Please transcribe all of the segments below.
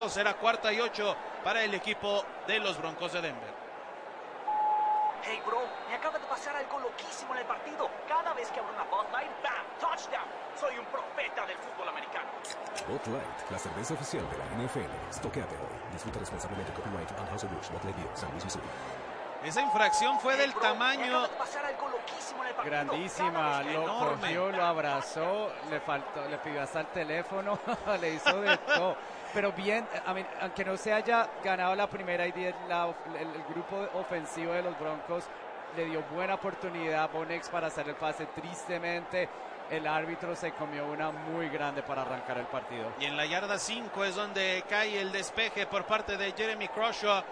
Será 4ª y 8 para el equipo de los Broncos de Denver. Hey bro, me acaba de pasar algo loquísimo en el partido. Cada vez que abro una Bud Light, ¡bam! ¡Touchdown! Soy un profeta del fútbol americano. Bud Light, la cerveza oficial de la NFL. Estoquéate hoy. Disfruta responsablemente. Copyright Anheuser-Busch, Bud Light Beer, San Luis, Missouri. Esa infracción fue del Bro, tamaño... me acaba de pasar algo loquísimo en el partido. Grandísima, Cada vez que lo enorme. cogió, lo abrazó, le pidió hasta el teléfono, le hizo de todo. Pero bien, aunque no se haya ganado la primera y 10, el grupo ofensivo de los Broncos le dio buena oportunidad a Bo Nix para hacer el pase. Tristemente, el árbitro se comió una muy grande para arrancar el partido. Y en la yarda 5 es donde cae el despeje por parte de Jeremy Crawshaw.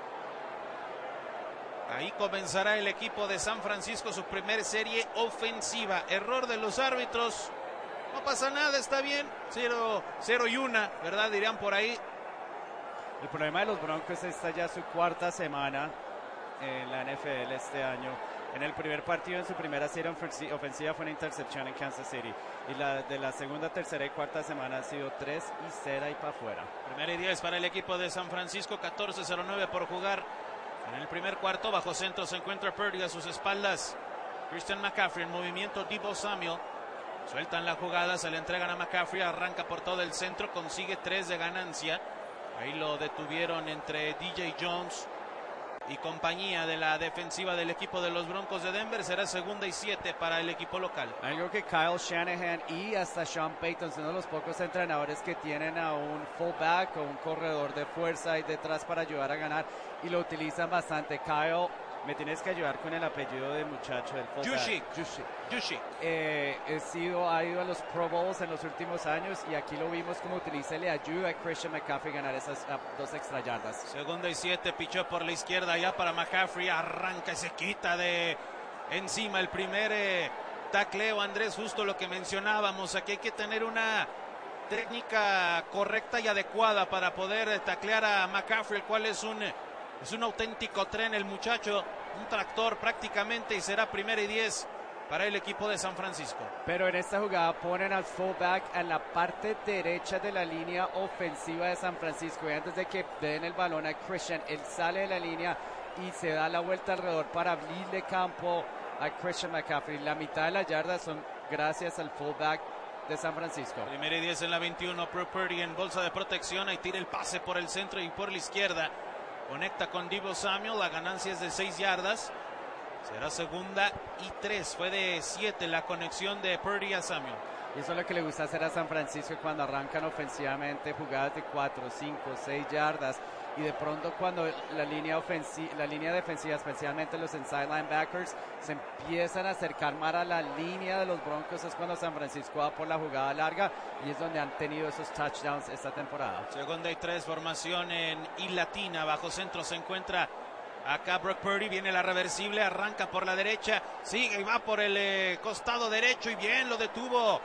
Ahí comenzará el equipo de San Francisco su primer serie ofensiva. Error de los árbitros. No pasa nada, está bien. 0-1, ¿verdad? Dirían por ahí. El problema de los Broncos está ya su cuarta semana en la NFL este año. En el primer partido, en su primera serie ofensiva, fue una intercepción en Kansas City. Y de la segunda, tercera y cuarta semana ha sido 3-0 y para afuera. 1-10 para el equipo de San Francisco, 14:09 por jugar. En el primer cuarto, bajo centro, se encuentra Purdy a sus espaldas. Christian McCaffrey en movimiento, Deebo Samuel. Sueltan la jugada, se le entregan a McCaffrey, arranca por todo el centro, consigue 3 de ganancia. Ahí lo detuvieron entre DJ Jones y compañía de la defensiva del equipo de los Broncos de Denver. Será 2ª y 7 para el equipo local. Algo que Kyle Shanahan y hasta Sean Payton son uno de los pocos entrenadores que tienen a un fullback o un corredor de fuerza ahí detrás para ayudar a ganar y lo utilizan bastante. Kyle, me tienes que ayudar con el apellido del muchacho del fullback. Juszczyk. Ha ido a los Pro Bowls en los últimos años y aquí lo vimos como utiliza y le ayuda a Christian McCaffrey a ganar esas 2 extra yardas. 2ª y 7, pichó por la izquierda ya para McCaffrey, arranca y se quita de encima el primer tacleo. Andrés, justo lo que mencionábamos, aquí hay que tener una técnica correcta y adecuada para poder taclear a McCaffrey, el cual es un auténtico tren el muchacho, un tractor prácticamente, y será 1ª y 10 para el equipo de San Francisco. Pero en esta jugada ponen al fullback en la parte derecha de la línea ofensiva de San Francisco y antes de que den el balón a Christian, él sale de la línea y se da la vuelta alrededor para abrirle campo a Christian McCaffrey. La mitad de las yardas son gracias al fullback de San Francisco. 1ª y 10 en la 21, Purdy en bolsa de protección, ahí tira el pase por el centro y por la izquierda. Conecta con Deebo Samuel, la ganancia es de 6 yardas. Será 2ª y 3. Fue de 7 la conexión de Purdy a Samuel. Y eso es lo que le gusta hacer a San Francisco cuando arrancan ofensivamente, jugadas de 4, 5, 6 yardas. Y de pronto cuando la línea defensiva, especialmente los inside linebackers, se empiezan a acercar más a la línea de los Broncos, es cuando San Francisco va por la jugada larga y es donde han tenido esos touchdowns esta temporada. 2ª y 3, formación en I latina, bajo centro se encuentra acá Brock Purdy, viene la reversible, arranca por la derecha, sigue y va por el costado derecho y bien lo detuvo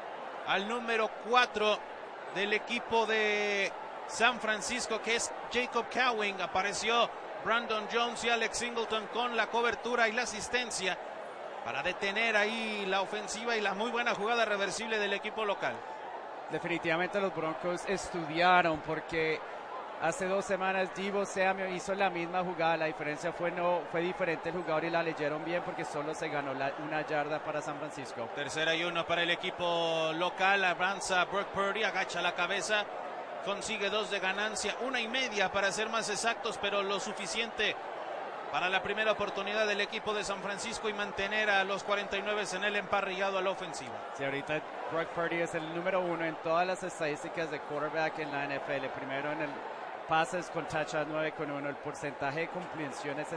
al número 4 del equipo de San Francisco, que es Jacob Cowing. Apareció Brandon Jones y Alex Singleton con la cobertura y la asistencia para detener ahí la ofensiva y la muy buena jugada reversible del equipo local. Definitivamente los Broncos estudiaron porque hace 2 semanas Deebo Samuel hizo la misma jugada. La diferencia fue diferente el jugador y la leyeron bien porque solo se ganó 1 yarda para San Francisco. 3ª y 1 para el equipo local. Avanza Brock Purdy, agacha la cabeza, consigue 2 de ganancia, 1.5 para ser más exactos, pero lo suficiente para la primera oportunidad del equipo de San Francisco y mantener a los 49 en el emparrillado a la ofensiva. Sí, ahorita Brock Purdy es el número 1 en todas las estadísticas de quarterback en la NFL. Primero en el pases con touchdown 9.1, el porcentaje de compleción es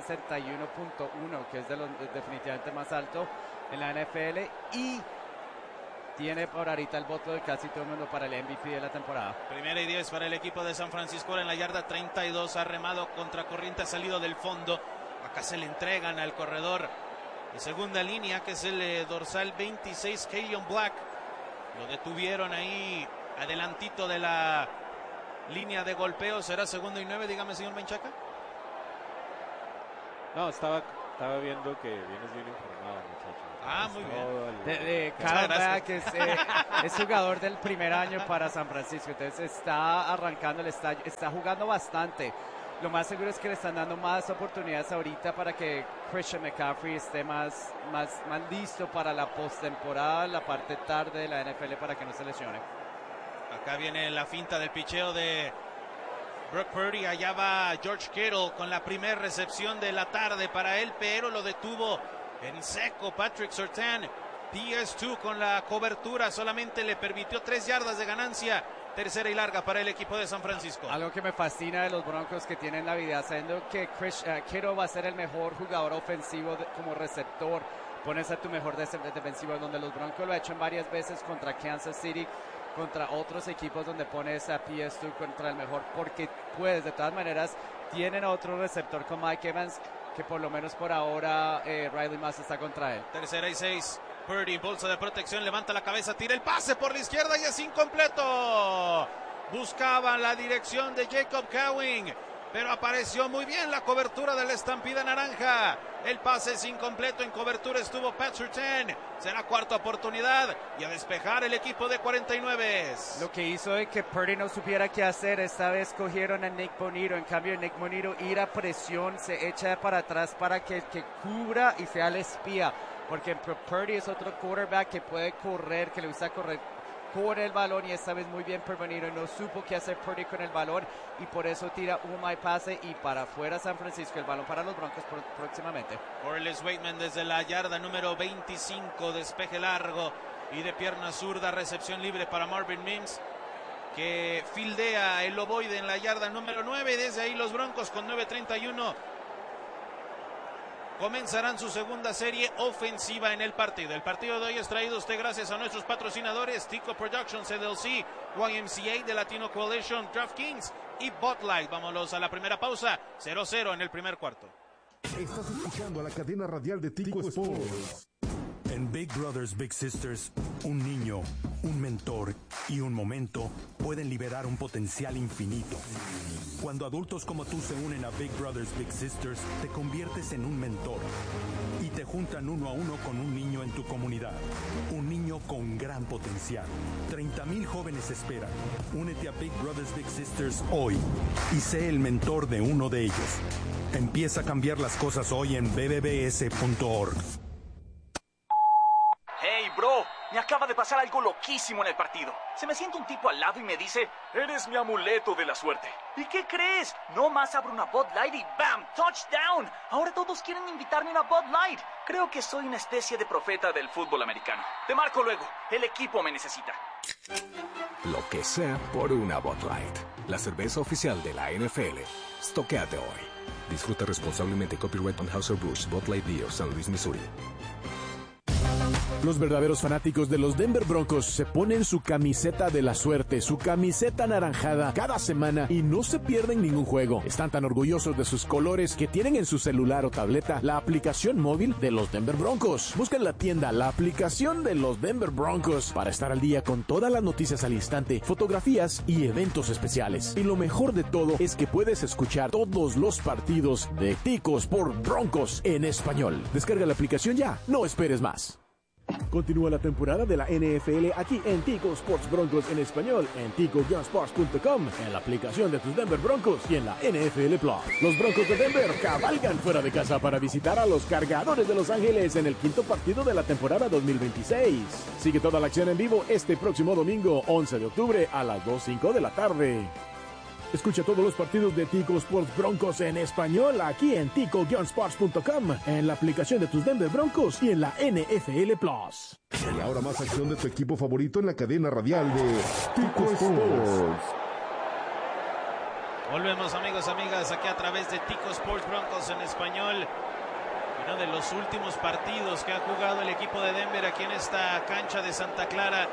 61.1, que es de los definitivamente más alto en la NFL, y tiene por ahorita el voto de casi todo el mundo para el MVP de la temporada. 1ª y 10 para el equipo de San Francisco en la yarda 32, ha remado contra corriente, ha salido del fondo. Acá se le entregan al corredor de segunda línea, que es el dorsal 26, Keyon Black. Lo detuvieron ahí adelantito de la línea de golpeo. Será 2ª y 9, dígame, señor Menchaca. No, estaba Estaba viendo que vienes bien informado, muchachos. Ah, muy bien. Kyle Mack es jugador del primer año para San Francisco, entonces está arrancando, está jugando bastante. Lo más seguro es que le están dando más oportunidades ahorita para que Christian McCaffrey esté más listo para la postemporada, la parte tarde de la NFL, para que no se lesione. Acá viene la finta del picheo de Brock Purdy. Allá va George Kittle con la primera recepción de la tarde para él, pero lo detuvo en seco Patrick Surtain. PS2 con la cobertura, solamente le permitió 3 yardas de ganancia. Tercera y larga para el equipo de San Francisco. Algo que me fascina de los Broncos que tienen la vida, sabiendo que Kittle va a ser el mejor jugador ofensivo como receptor. Pones a tu mejor defensivo, donde los Broncos lo ha hecho en varias veces contra Kansas City, contra otros equipos donde pones a PS2 contra el mejor, porque puedes, de todas maneras, tienen a otro receptor con Mike Evans, que por lo menos por ahora Riley Mass está contra él. Tercera y 6. Purdy, bolsa de protección, levanta la cabeza, tira el pase por la izquierda y es incompleto. Buscaba la dirección de Jacob Cowing, pero apareció muy bien la cobertura de la estampida naranja. El pase es incompleto, en cobertura estuvo Pat Surtain. Será cuarta oportunidad y a despejar el equipo de 49. Lo que hizo de que Purdy no supiera qué hacer, esta vez cogieron a Nick Bonito. En cambio, Nick Bonito ir a presión, se echa para atrás para que cubra y sea el espía. Porque Purdy es otro quarterback que puede correr, que le gusta correr con el balón, y esta vez muy bien por Bonito. No supo qué hacer Purdy con el balón y por eso tira un mal pase y para afuera San Francisco. El balón para los Broncos próximamente. Corliss Waitman desde la yarda número 25, despeje largo y de pierna zurda, recepción libre para Marvin Mims, que fildea el ovoide en la yarda número 9. Desde ahí los Broncos con 9:31 comenzarán su segunda serie ofensiva en el partido. El partido de hoy es traído a usted gracias a nuestros patrocinadores Tico Productions, LLC, YMCA, The Latino Coalition, DraftKings y Bud Light. Vámonos a la primera pausa. 0-0 en el primer cuarto. Estás escuchando a la cadena radial de Tico Sports. En Big Brothers Big Sisters, un niño, un mentor y un momento pueden liberar un potencial infinito. Cuando adultos como tú se unen a Big Brothers Big Sisters, te conviertes en un mentor y te juntan uno a uno con un niño en tu comunidad. Un niño con gran potencial. 30,000 jóvenes esperan. Únete a Big Brothers Big Sisters hoy y sé el mentor de uno de ellos. Empieza a cambiar las cosas hoy en bbbs.org. Hey, bro, me acaba de pasar algo loquísimo en el partido. Se me sienta un tipo al lado y me dice, eres mi amuleto de la suerte. ¿Y qué crees? No más abro una Bud Light y ¡bam! ¡Touchdown! Ahora todos quieren invitarme a una Bud Light. Creo que soy una especie de profeta del fútbol americano. Te marco luego. El equipo me necesita. Lo que sea por una Bud Light. La cerveza oficial de la NFL. Stoquéate hoy. Disfruta responsablemente. Copyright Anheuser-Busch, Bud Light Beer, San Luis, Missouri. Los verdaderos fanáticos de los Denver Broncos se ponen su camiseta de la suerte, su camiseta anaranjada cada semana y no se pierden ningún juego. Están tan orgullosos de sus colores que tienen en su celular o tableta la aplicación móvil de los Denver Broncos. Busca en la tienda la aplicación de los Denver Broncos para estar al día con todas las noticias al instante, fotografías y eventos especiales. Y lo mejor de todo es que puedes escuchar todos los partidos de Ticos por Broncos en español. Descarga la aplicación ya, no esperes más. Continúa la temporada de la NFL aquí en Tico Sports Broncos en español, en tico-sports.com, en la aplicación de tus Denver Broncos y en la NFL Plus. Los Broncos de Denver cabalgan fuera de casa para visitar a los Cargadores de Los Ángeles en el quinto partido de la temporada 2026. Sigue toda la acción en vivo este próximo domingo, 11 de octubre a las 2:05 de la tarde. Escucha todos los partidos de Tico Sports Broncos en español aquí en tico-sports.com, en la aplicación de tus Denver Broncos y en la NFL Plus. Y ahora más acción de tu equipo favorito en la cadena radial de Tico Sports. Volvemos, amigos, amigas, aquí a través de Tico Sports Broncos en español. Uno de los últimos partidos que ha jugado el equipo de Denver aquí en esta cancha de Santa Clara.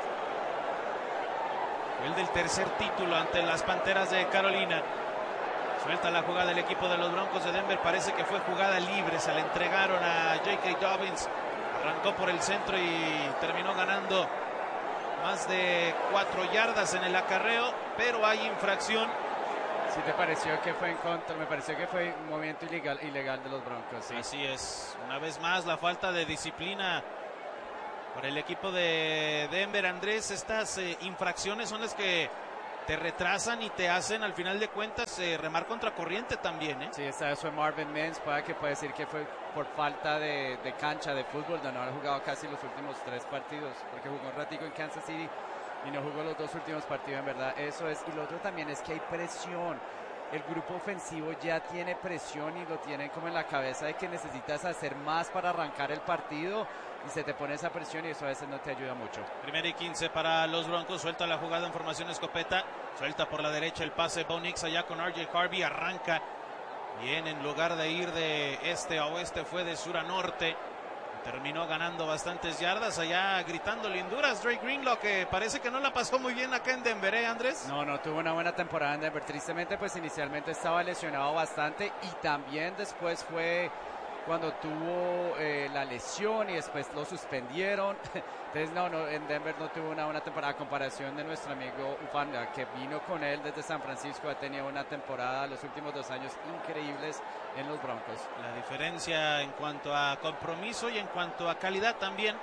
El del tercer título ante las Panteras de Carolina. Suelta la jugada del equipo de los Broncos de Denver. Parece que fue jugada libre. Se la entregaron a J.K. Dobbins. Arrancó por el centro y terminó ganando más de 4 yardas en el acarreo. Pero hay infracción ¿Sí te pareció que fue en contra? Me pareció que fue un movimiento ilegal de los Broncos. Sí. Así es. Una vez más, la falta de disciplina por el equipo de Denver. Andrés, estas infracciones son las que te retrasan y te hacen, al final de cuentas, remar contra corriente también, ¿eh? Sí, esta vez fue Marvin Mims, puede decir que fue por falta de cancha de fútbol, de no haber jugado casi los últimos 3 partidos, porque jugó un ratico en Kansas City y no jugó los 2 últimos partidos, en verdad, eso es. Y lo otro también es que hay presión. El grupo ofensivo ya tiene presión y lo tienen como en la cabeza de que necesitas hacer más para arrancar el partido y se te pone esa presión y eso a veces no te ayuda mucho. 1st y 15 para los Broncos. Suelta la jugada en formación escopeta. Suelta por la derecha el pase. Bo Nix allá con R.J. Harvey. Arranca bien, en lugar de ir de este a oeste, fue de sur a norte. Terminó ganando bastantes yardas, allá gritando linduras Dre Greenlaw, que parece que no la pasó muy bien acá en Denver, ¿eh, Andrés? No tuvo una buena temporada en Denver. Tristemente, pues inicialmente estaba lesionado bastante y también después fue cuando tuvo la lesión y después lo suspendieron. Entonces, en Denver no tuvo una buena temporada a comparación de nuestro amigo Ufanga, que vino con él desde San Francisco. Ha tenido una temporada los últimos 2 años increíbles en los Broncos. La diferencia en cuanto a compromiso y en cuanto a calidad también,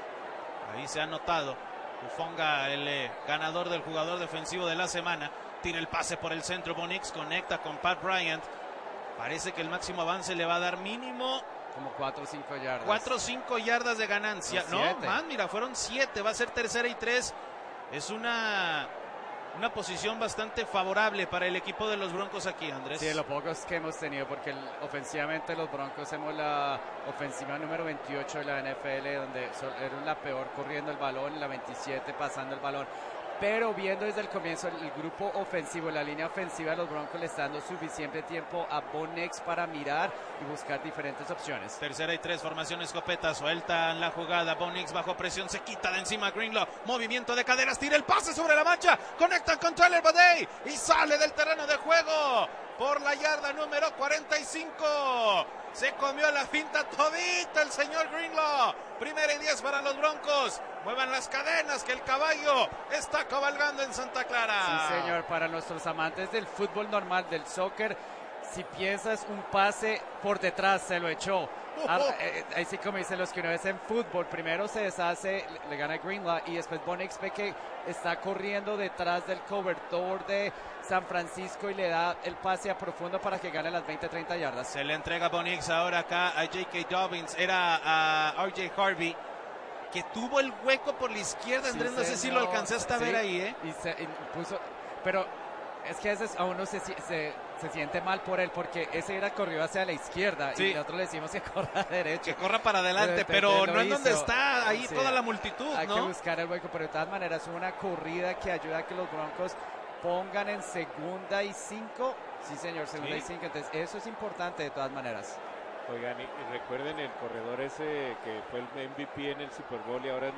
ahí se ha notado. Ufanga, el ganador del jugador defensivo de la semana, tira el pase por el centro. Bo Nix conecta con Pat Bryant. Parece que el máximo avance le va a dar mínimo como 4 o 5 yardas. 4 o 5 yardas de ganancia. No, más, mira, fueron 7. Va a ser 3ª y 3. Es una posición bastante favorable para el equipo de los Broncos aquí, Andrés. Sí, de lo pocos que hemos tenido, porque ofensivamente los Broncos somos la ofensiva número 28 de la NFL, donde eran la peor corriendo el balón, la 27 pasando el balón. Pero viendo desde el comienzo el grupo ofensivo, la línea ofensiva de los Broncos le está dando suficiente tiempo a Bo Nix para mirar y buscar diferentes opciones. 3ª y 3, formación escopeta, sueltan la jugada. Bo Nix bajo presión, se quita de encima Greenlaw. Movimiento de caderas, tira el pase sobre la mancha. Conectan con Tyler Badie y sale del terreno de juego por la yarda número 45. Se comió la finta todita el señor Greenlaw. 1ª y 10 para los Broncos. Muevan las cadenas que el caballo está cabalgando en Santa Clara. Sí, señor, para nuestros amantes del fútbol normal, del soccer, si piensas un pase por detrás, se lo echó. Ahí sí, como dicen los que una vez en fútbol, primero se deshace, le gana Greenlaw y después Bo Nix ve que está corriendo detrás del cobertor de San Francisco y le da el pase a profundo para que gane las 20-30 yardas. Se le entrega Bo Nix ahora acá a J.K. Dobbins, era a R.J. Harvey, que tuvo el hueco por la izquierda. Andrés, sí, no sé si lo alcanzaste a ver ahí, ¿eh? Y puso, pero es que a veces a uno se siente mal por él, porque ese era corrió hacia la izquierda, sí, y nosotros le decimos que corra a derecha. Que corra para adelante, pero no es donde está ahí, sí, toda la multitud, hay ¿no? que buscar el hueco, pero de todas maneras es una corrida que ayuda a que los Broncos pongan en 2ª y 5. Sí, señor, 2ª y 5, entonces eso es importante de todas maneras. Oigan, y recuerden el corredor ese que fue el MVP en el Super Bowl y ahora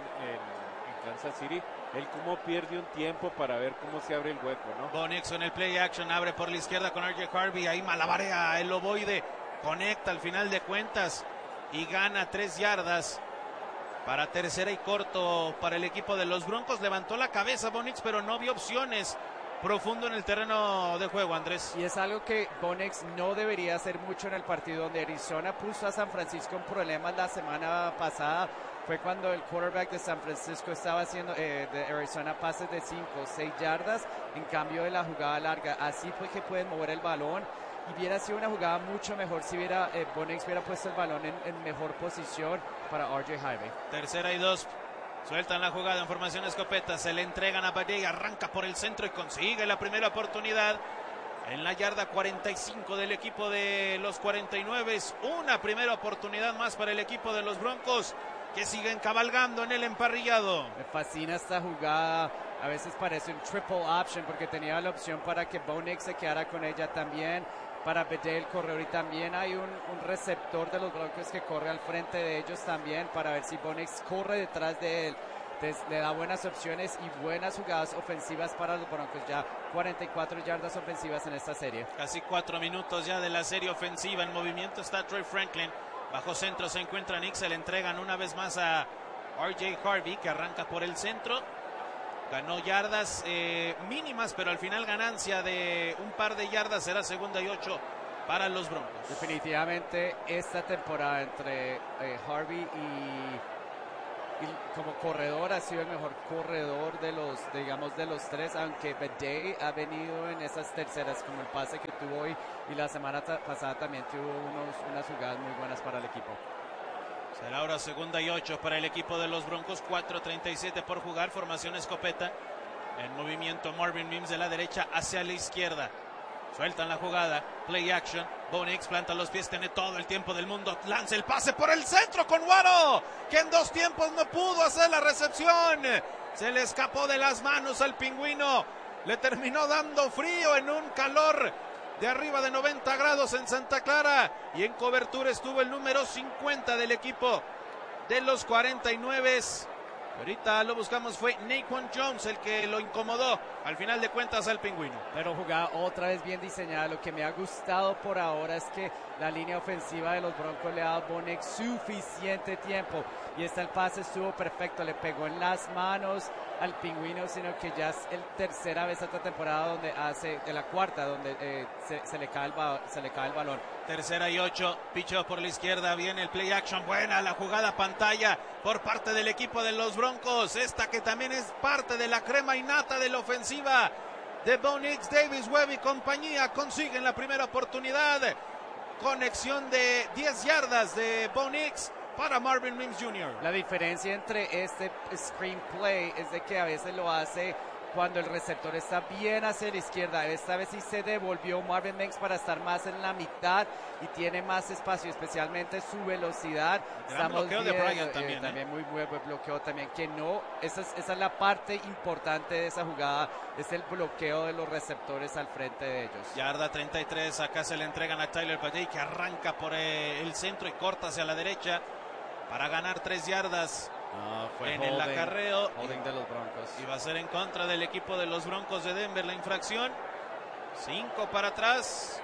en Kansas City, él cómo pierde un tiempo para ver cómo se abre el hueco, ¿no? Bo Nix en el play action, abre por la izquierda con R.J. Harvey, ahí malabarea el ovoide, conecta al final de cuentas y gana 3 yardas para 3ª y corto para el equipo de los Broncos. Levantó la cabeza Bo Nix, pero no vio opciones. Profundo en el terreno de juego, Andrés. Y es algo que Bo Nix no debería hacer mucho en el partido, donde Arizona puso a San Francisco en problemas la semana pasada. Fue cuando el quarterback de San Francisco estaba haciendo de Arizona pases de 5 o 6 yardas en cambio de la jugada larga. Así fue que pueden mover el balón y hubiera sido una jugada mucho mejor si Bo Nix hubiera puesto el balón en mejor posición para R.J. Harvey. 3ª y 2. Sueltan la jugada en formación escopeta, se le entregan a Badie, arranca por el centro y consigue la primera oportunidad en la yarda 45 del equipo de los 49. Una primera oportunidad más para el equipo de los Broncos, que siguen cabalgando en el emparrillado. Me fascina esta jugada, a veces parece un triple option porque tenía la opción para que Bo Nix se quedara con ella también, para Badie el corredor, y también hay un receptor de los Broncos que corre al frente de ellos también para ver si Bo Nix corre detrás de él. Entonces, le da buenas opciones y buenas jugadas ofensivas para los Broncos. Ya 44 yardas ofensivas en esta serie. Casi 4 minutos ya de la serie ofensiva. En movimiento está Troy Franklin. Bajo centro se encuentra Nix. Se le entregan una vez más a R.J. Harvey, que arranca por el centro. Ganó yardas mínimas, pero al final ganancia de un par de yardas. Será 2nd y 8 para los Broncos. Definitivamente esta temporada entre Harvey y como corredor ha sido el mejor corredor de los tres, aunque Bidet ha venido en esas terceras, como el pase que tuvo hoy, y la semana pasada también tuvo unas jugadas muy buenas para el equipo. Será ahora 2nd y 8 para el equipo de los Broncos. 4:37 por jugar. Formación escopeta. En movimiento Marvin Mims de la derecha hacia la izquierda. Sueltan la jugada. Play action. Bo Nix planta los pies. Tiene todo el tiempo del mundo. Lanza el pase por el centro con Waddle, que en 2 tiempos no pudo hacer la recepción. Se le escapó de las manos al pingüino. Le terminó dando frío en un calor de arriba de 90 grados en Santa Clara, y en cobertura estuvo el número 50 del equipo de los 49. Ahorita lo buscamos, fue Naquan Jones el que lo incomodó al final de cuentas al pingüino. Pero jugada otra vez bien diseñada. Lo que me ha gustado por ahora es que la línea ofensiva de los Broncos le ha dado a Bo Nix suficiente tiempo, y el pase estuvo perfecto, le pegó en las manos al pingüino, sino que ya es el tercera vez esta temporada donde de la cuarta donde se le cae el balón. 3rd y 8, picheo por la izquierda, viene el play action, buena la jugada pantalla por parte del equipo de los Broncos, esta que también es parte de la crema innata de la ofensiva de Bo Nix. Davis Webb y compañía consiguen la primera oportunidad, conexión de 10 yardas de Bo Nix para Marvin Mims Jr. La diferencia entre este screenplay es de que a veces lo hace cuando el receptor está bien hacia la izquierda. Esta vez sí se devolvió Marvin Mims para estar más en la mitad y tiene más espacio, especialmente su velocidad. Gran bloqueo de Bryant también. También muy buen bloqueo también, que no, esa es la parte importante de esa jugada, es el bloqueo de los receptores al frente de ellos. Yarda 33, acá se le entregan a Tyler Bidet, que arranca por el centro y corta hacia la derecha para ganar 3 yardas. En el acarreo holding de los Broncos. Y va a ser en contra del equipo de los Broncos de Denver la infracción. 5 para atrás.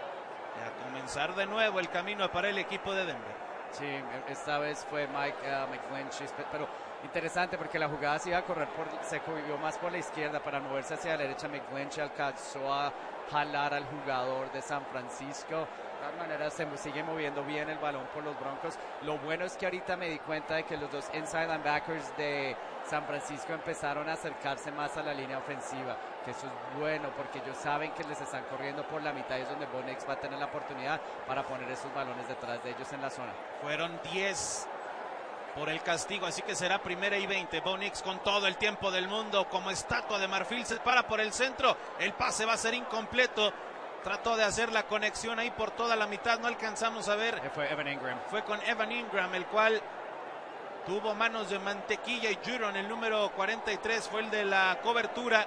Y a comenzar de nuevo el camino para el equipo de Denver. Sí, esta vez fue Mike McGlinchey, pero interesante porque la jugada se iba a correr se movió más por la izquierda para moverse hacia la derecha. McGlinchey alcanzó a jalar al jugador de San Francisco. De todas maneras se sigue moviendo bien el balón por los Broncos. Lo bueno es que ahorita me di cuenta de que los dos inside linebackers de San Francisco empezaron a acercarse más a la línea ofensiva, que eso es bueno porque ellos saben que les están corriendo por la mitad y es donde Bo Nix va a tener la oportunidad para poner esos balones detrás de ellos en la zona. Fueron 10 por el castigo, así que será 1st y 20. Bo Nix con todo el tiempo del mundo, como estatua de marfil, se para por el centro. El pase va a ser incompleto. Trató de hacer la conexión ahí por toda la mitad, no alcanzamos a ver. Fue Evan Ingram. Fue con Evan Ingram, el cual tuvo manos de mantequilla, y Judon, el número 43, fue el de la cobertura.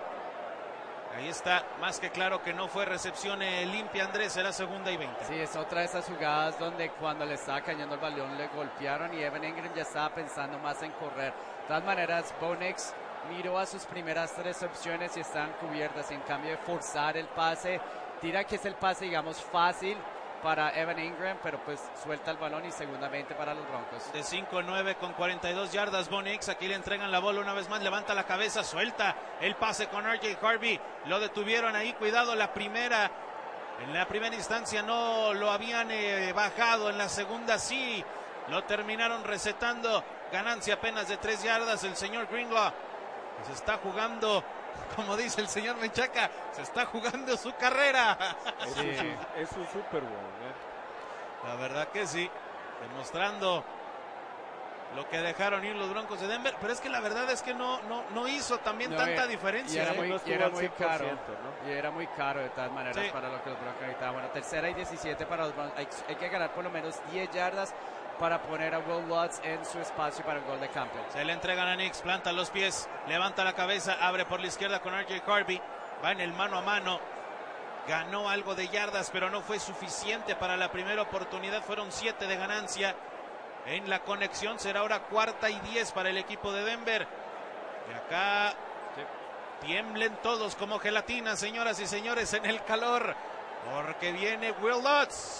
Ahí está, más que claro que no fue recepción limpia, Andrés, será 2nd y 20. Sí, es otra de esas jugadas donde cuando le estaba cayendo el balón le golpearon y Evan Ingram ya estaba pensando más en correr. De todas maneras, Bo Nix miró a sus primeras 3 opciones y estaban cubiertas, y en cambio de forzar el pase, tira que es el pase, digamos, fácil para Evan Ingram, pero pues suelta el balón y 2nd y 20 para los Broncos. De 5-9 con 42 yardas Bo Nix, aquí le entregan la bola una vez más, levanta la cabeza, suelta el pase con RJ Harvey, lo detuvieron ahí, cuidado, en la primera instancia no lo habían bajado, en la segunda sí, lo terminaron recetando, ganancia apenas de 3 yardas, el señor Greenlaw se está jugando, como dice el señor Menchaca, se está jugando su carrera. Es un Super Bowl, La verdad que sí, demostrando lo que dejaron ir los Broncos de Denver, pero es que la verdad es que no hizo también tanta diferencia. Y era muy caro, ¿no? Y era muy caro de todas maneras para lo que los Broncos necesitaban. Bueno, 3rd y 17 para los Broncos. Hay que ganar por lo menos 10 yardas para poner a Will Lutz en su espacio para el gol de campo. Se le entregan a Nix, planta los pies, levanta la cabeza, abre por la izquierda con RJ Harvey, va en el mano a mano, ganó algo de yardas, pero no fue suficiente para la primera oportunidad, fueron 7 de ganancia. En la conexión será ahora 4ª y 10 para el equipo de Denver. Y acá tiemblen todos como gelatina, señoras y señores, en el calor, porque viene Will Lutz.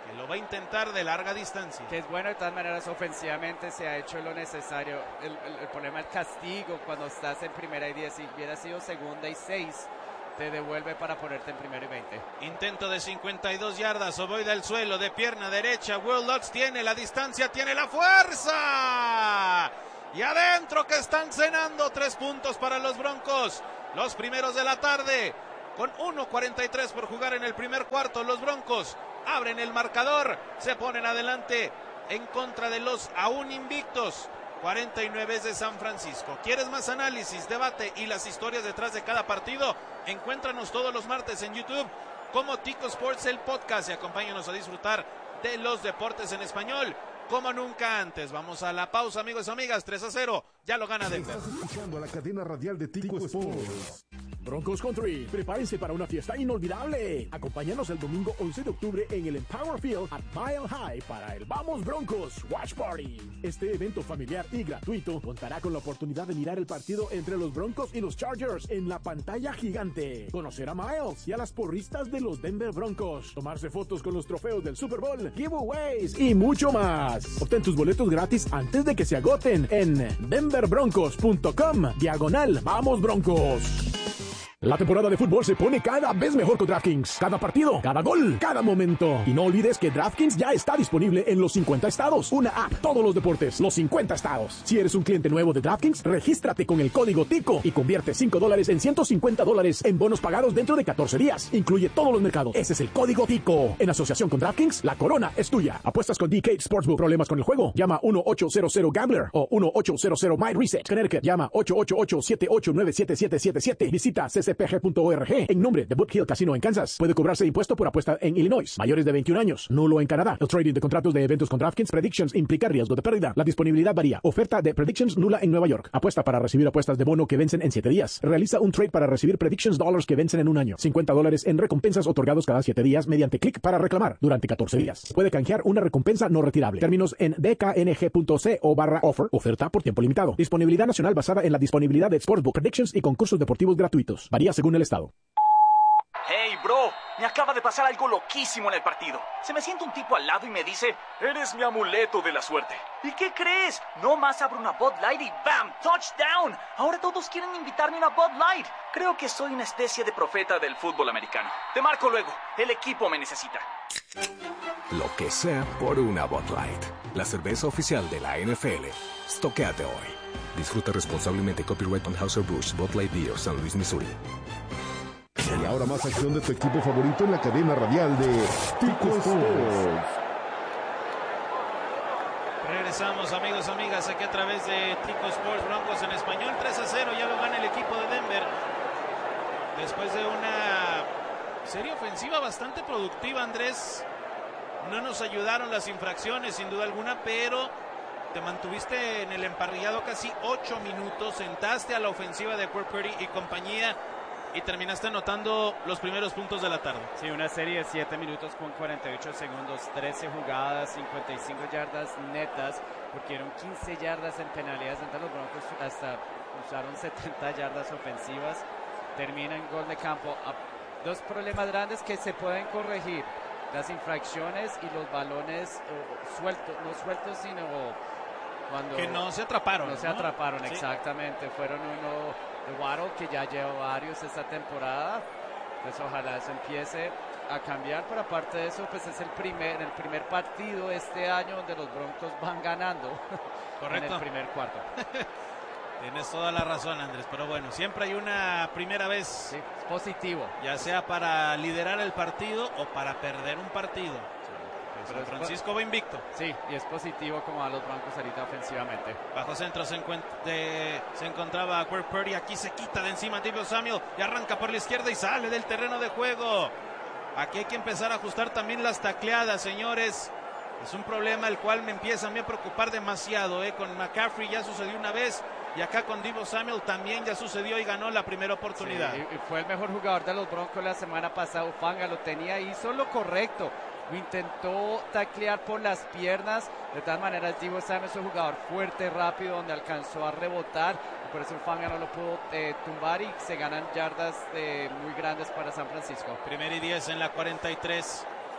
que lo va a intentar de larga distancia. Que es bueno, de todas maneras, ofensivamente se ha hecho lo necesario. El problema es el castigo cuando estás en primera y 10. Si hubiera sido segunda y 6, te devuelve para ponerte en primera y 20. Intento de 52 yardas, Ovoide al suelo, de pierna derecha. Will Lutz tiene la distancia, tiene la fuerza. Y adentro que están cenando 3 puntos para los Broncos. Los primeros de la tarde. Con 1:43 por jugar en el primer cuarto, los Broncos abren el marcador, se ponen adelante en contra de los aún invictos 49 de San Francisco. ¿Quieres más análisis, debate y las historias detrás de cada partido? Encuéntranos todos los martes en YouTube como Tico Sports, el podcast, y acompáñanos a disfrutar de los deportes en español como nunca antes. Vamos a la pausa, amigos y amigas. 3-0, ya lo gana Denver. Estás escuchando a la cadena radial de Tico Sports. Broncos Country, prepárense para una fiesta inolvidable. Acompáñanos el domingo 11 de octubre en el Empower Field at Mile High para el Vamos Broncos Watch Party. Este evento familiar y gratuito contará con la oportunidad de mirar el partido entre los Broncos y los Chargers en la pantalla gigante, conocer a Miles y a las porristas de los Denver Broncos, tomarse fotos con los trofeos del Super Bowl, giveaways y mucho más. Obtén tus boletos gratis antes de que se agoten en denverbroncos.com/Vamos Broncos. La temporada de fútbol se pone cada vez mejor con DraftKings. Cada partido, cada gol, cada momento. Y no olvides que DraftKings ya está disponible en los 50 estados. Una app, todos los deportes, los 50 estados. Si eres un cliente nuevo de DraftKings, regístrate con el código TICO y convierte $5 en $150 en bonos pagados dentro de 14 días. Incluye todos los mercados. Ese es el código TICO. En asociación con DraftKings, la corona es tuya. Apuestas con DK Sportsbook. ¿Problemas con el juego? Llama 1-800-GAMBLER o 1-800-MyReset. Connecticut, llama 888-7897-777. Visita CCPG.org. En nombre de Boot Hill Casino en Kansas. Puede cobrarse impuesto por apuesta en Illinois. Mayores de 21 años. Nulo en Canadá. El trading de contratos de eventos con DraftKings Predictions implica riesgo de pérdida. La disponibilidad varía. Oferta de Predictions nula en Nueva York. Apuesta para recibir apuestas de bono que vencen en 7 días. Realiza un trade para recibir Predictions Dollars que vencen en un año. $50 en recompensas otorgados cada 7 días mediante clic para reclamar durante 14 días. Puede canjear una recompensa no retirable. Términos en bkng.co/offer. Oferta por tiempo limitado. Disponibilidad nacional basada en la disponibilidad de Sportsbook Predictions y concursos deportivos gratuitos. Varía según el estado. Hey, bro, me acaba de pasar algo loquísimo en el partido. Se me sienta un tipo al lado y me dice, eres mi amuleto de la suerte. ¿Y qué crees? No más abro una Bud Light y ¡bam! ¡Touchdown! Ahora todos quieren invitarme a una Bud Light. Creo que soy una especie de profeta del fútbol americano. Te marco luego. El equipo me necesita. Lo que sea por una Bud Light. La cerveza oficial de la NFL. Stoquéate hoy. Disfruta responsablemente. Copyright Anheuser-Busch, Bud Light Beer, San Luis, Missouri. Y ahora más acción de tu equipo favorito en la cadena radial de Tico Sports. Regresamos, amigos, amigas, aquí a través de Tico Sports. Broncos en español, 3-0, ya lo gana el equipo de Denver. Después de una serie ofensiva bastante productiva, Andrés. No nos ayudaron las infracciones, sin duda alguna, pero te mantuviste en el emparrillado casi 8 minutos, sentaste a la ofensiva de Brock Purdy y compañía y terminaste anotando los primeros puntos de la tarde. Sí, una serie de 7 minutos con 48 segundos, 13 jugadas, 55 yardas netas, porque eran 15 yardas en penalidades. Entonces los Broncos hasta usaron 70 yardas ofensivas. Termina en gol de campo. Dos problemas grandes que se pueden corregir: las infracciones y los balones sueltos, no sueltos, sino cuando que no se atraparon. No se atraparon, sí. Exactamente. Fueron uno de Waddle, que ya lleva varios esta temporada. Pues ojalá eso empiece a cambiar, pero aparte de eso, pues es el primer partido este año donde los Broncos van ganando. Correcto. En el primer cuarto. Tienes toda la razón, Andrés, pero bueno, siempre hay una primera vez. Sí, es positivo. Ya sea para liderar el partido o para perder un partido. Sí. San Francisco va invicto. Sí, y es positivo como a los Broncos ahorita ofensivamente. Bajo centro se encontraba Brock Purdy. Aquí se quita de encima Deebo Samuel y arranca por la izquierda y sale del terreno de juego. Aquí hay que empezar a ajustar también las tacleadas, señores. Es un problema el cual me empieza a mí a preocupar demasiado. Con McCaffrey ya sucedió una vez y acá con Deebo Samuel también ya sucedió y ganó la primera oportunidad. Sí, y fue el mejor jugador de los Broncos la semana pasada. Ufanga lo tenía ahí, hizo lo correcto. Lo intentó taclear por las piernas. De todas maneras, Deebo Samuel es un jugador fuerte, rápido, donde alcanzó a rebotar. Por eso Ufanga no lo pudo tumbar y se ganan yardas muy grandes para San Francisco. 1 y 10 en la 43.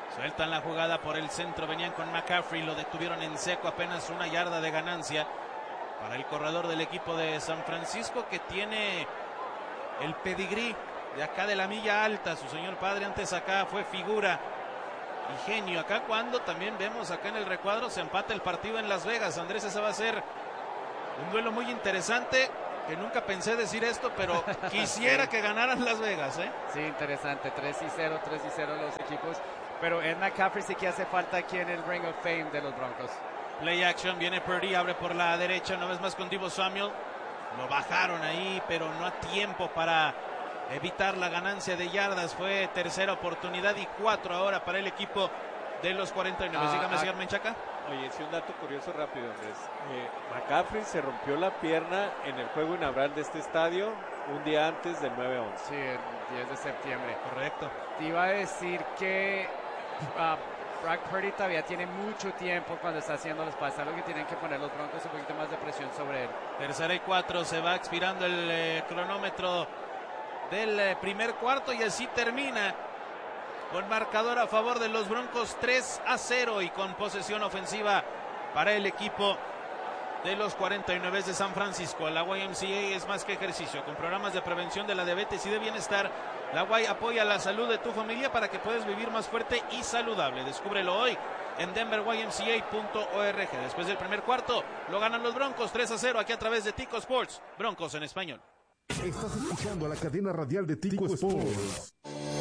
Sueltan la jugada por el centro, venían con McCaffrey, lo detuvieron en seco, apenas 1 yarda de ganancia para el corredor del equipo de San Francisco, que tiene el pedigrí de acá de la milla alta. Su señor padre antes acá fue figura y genio. Acá cuando también vemos acá en el recuadro se empata el partido en Las Vegas. Andrés, ese va a ser un duelo muy interesante, que nunca pensé decir esto, pero quisiera que ganaran Las Vegas, ¿eh? Sí, interesante, 3-0 los equipos, pero Ed McCaffrey sí que hace falta aquí en el Ring of Fame de los Broncos. Play action, viene Purdy, abre por la derecha, una vez más con Deebo Samuel. Lo bajaron ahí, pero no a tiempo para evitar la ganancia de yardas. Fue tercera oportunidad y 4 ahora para el equipo de los 49. Dígame, señor Menchaca. Oye, sí, un dato curioso rápido, Andrés. McCaffrey se rompió la pierna en el juego inaugural de este estadio un día antes del 9-11. Sí, el 10 de septiembre. Correcto. Te iba a decir que Brock Purdy todavía tiene mucho tiempo cuando está haciendo los pases, algo que tienen que poner los Broncos un poquito más de presión sobre él. Tercera y 4, se va expirando el cronómetro del primer cuarto y así termina con marcador a favor de los Broncos 3-0 y con posesión ofensiva para el equipo de los 49 de San Francisco. La YMCA es más que ejercicio, con programas de prevención de la diabetes y de bienestar. La Y apoya la salud de tu familia para que puedas vivir más fuerte y saludable. Descúbrelo hoy en denverymca.org. Después del primer cuarto, lo ganan los Broncos 3-0 aquí a través de Tico Sports. Broncos en español. Estás escuchando a la cadena radial de Tico Sports.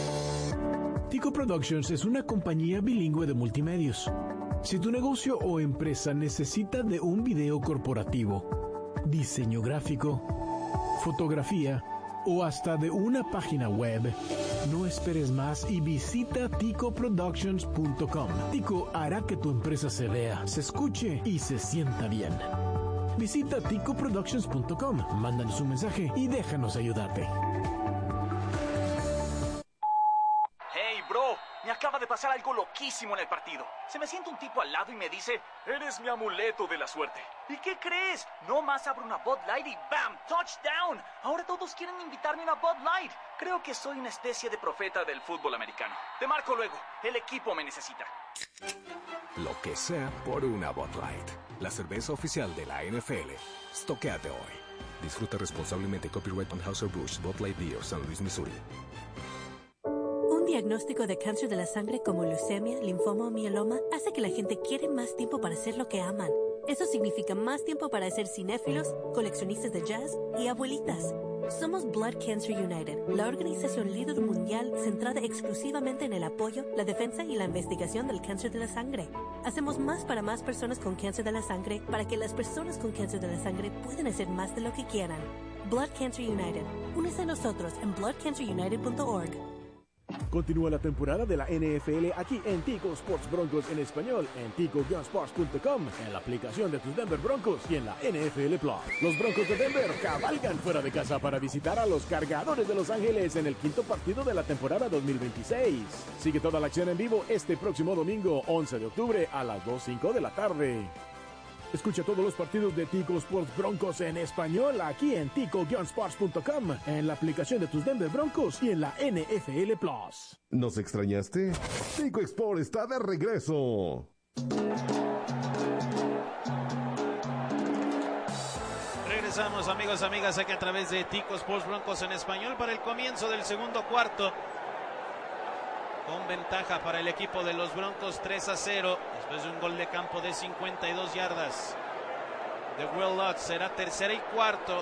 Tico Productions es una compañía bilingüe de multimedios. Si tu negocio o empresa necesita de un video corporativo, diseño gráfico, fotografía o hasta de una página web, no esperes más y visita ticoproductions.com. Tico hará que tu empresa se vea, se escuche y se sienta bien. Visita ticoproductions.com, mándanos un mensaje y déjanos ayudarte. Hey, bro, me acaba de pasar algo loquísimo en el partido. Se me sienta un tipo al lado y me dice, eres mi amuleto de la suerte. ¿Y qué crees? No más abro una Bud Light y ¡bam! ¡Touchdown! Ahora todos quieren invitarme a una Bud Light. Creo que soy una especie de profeta del fútbol americano. Te marco luego. El equipo me necesita. Lo que sea por una Bud Light. La cerveza oficial de la NFL. Stoquéate hoy. Disfruta responsablemente. Copyright Anheuser-Busch, Bud Light Beer, San Luis, Missouri. Un diagnóstico de cáncer de la sangre como leucemia, linfoma o mieloma hace que la gente quiera más tiempo para hacer lo que aman. Eso significa más tiempo para ser cinéfilos, coleccionistas de jazz y abuelitas. Somos Blood Cancer United, la organización líder mundial centrada exclusivamente en el apoyo, la defensa y la investigación del cáncer de la sangre. Hacemos más para más personas con cáncer de la sangre para que las personas con cáncer de la sangre puedan hacer más de lo que quieran. Blood Cancer United. Únese a nosotros en bloodcancerunited.org. Continúa la temporada de la NFL aquí en Tico Sports Broncos en español, en tico-sports.com, en la aplicación de tus Denver Broncos y en la NFL Plus. Los Broncos de Denver cabalgan fuera de casa para visitar a los Cargadores de Los Ángeles en el 5º partido de la temporada 2026. Sigue toda la acción en vivo este próximo domingo, 11 de octubre a las 2:05 de la tarde. Escucha todos los partidos de Tico Sports Broncos en español aquí en tico-sports.com, en la aplicación de tus Denver Broncos y en la NFL Plus. ¿Nos extrañaste? Tico Sports está de regreso. Regresamos, amigos, amigas, aquí a través de Tico Sports Broncos en español para el comienzo del segundo cuarto. Con ventaja para el equipo de los Broncos 3-0, después de un gol de campo de 52 yardas de Will Lutz. Será tercera y 4,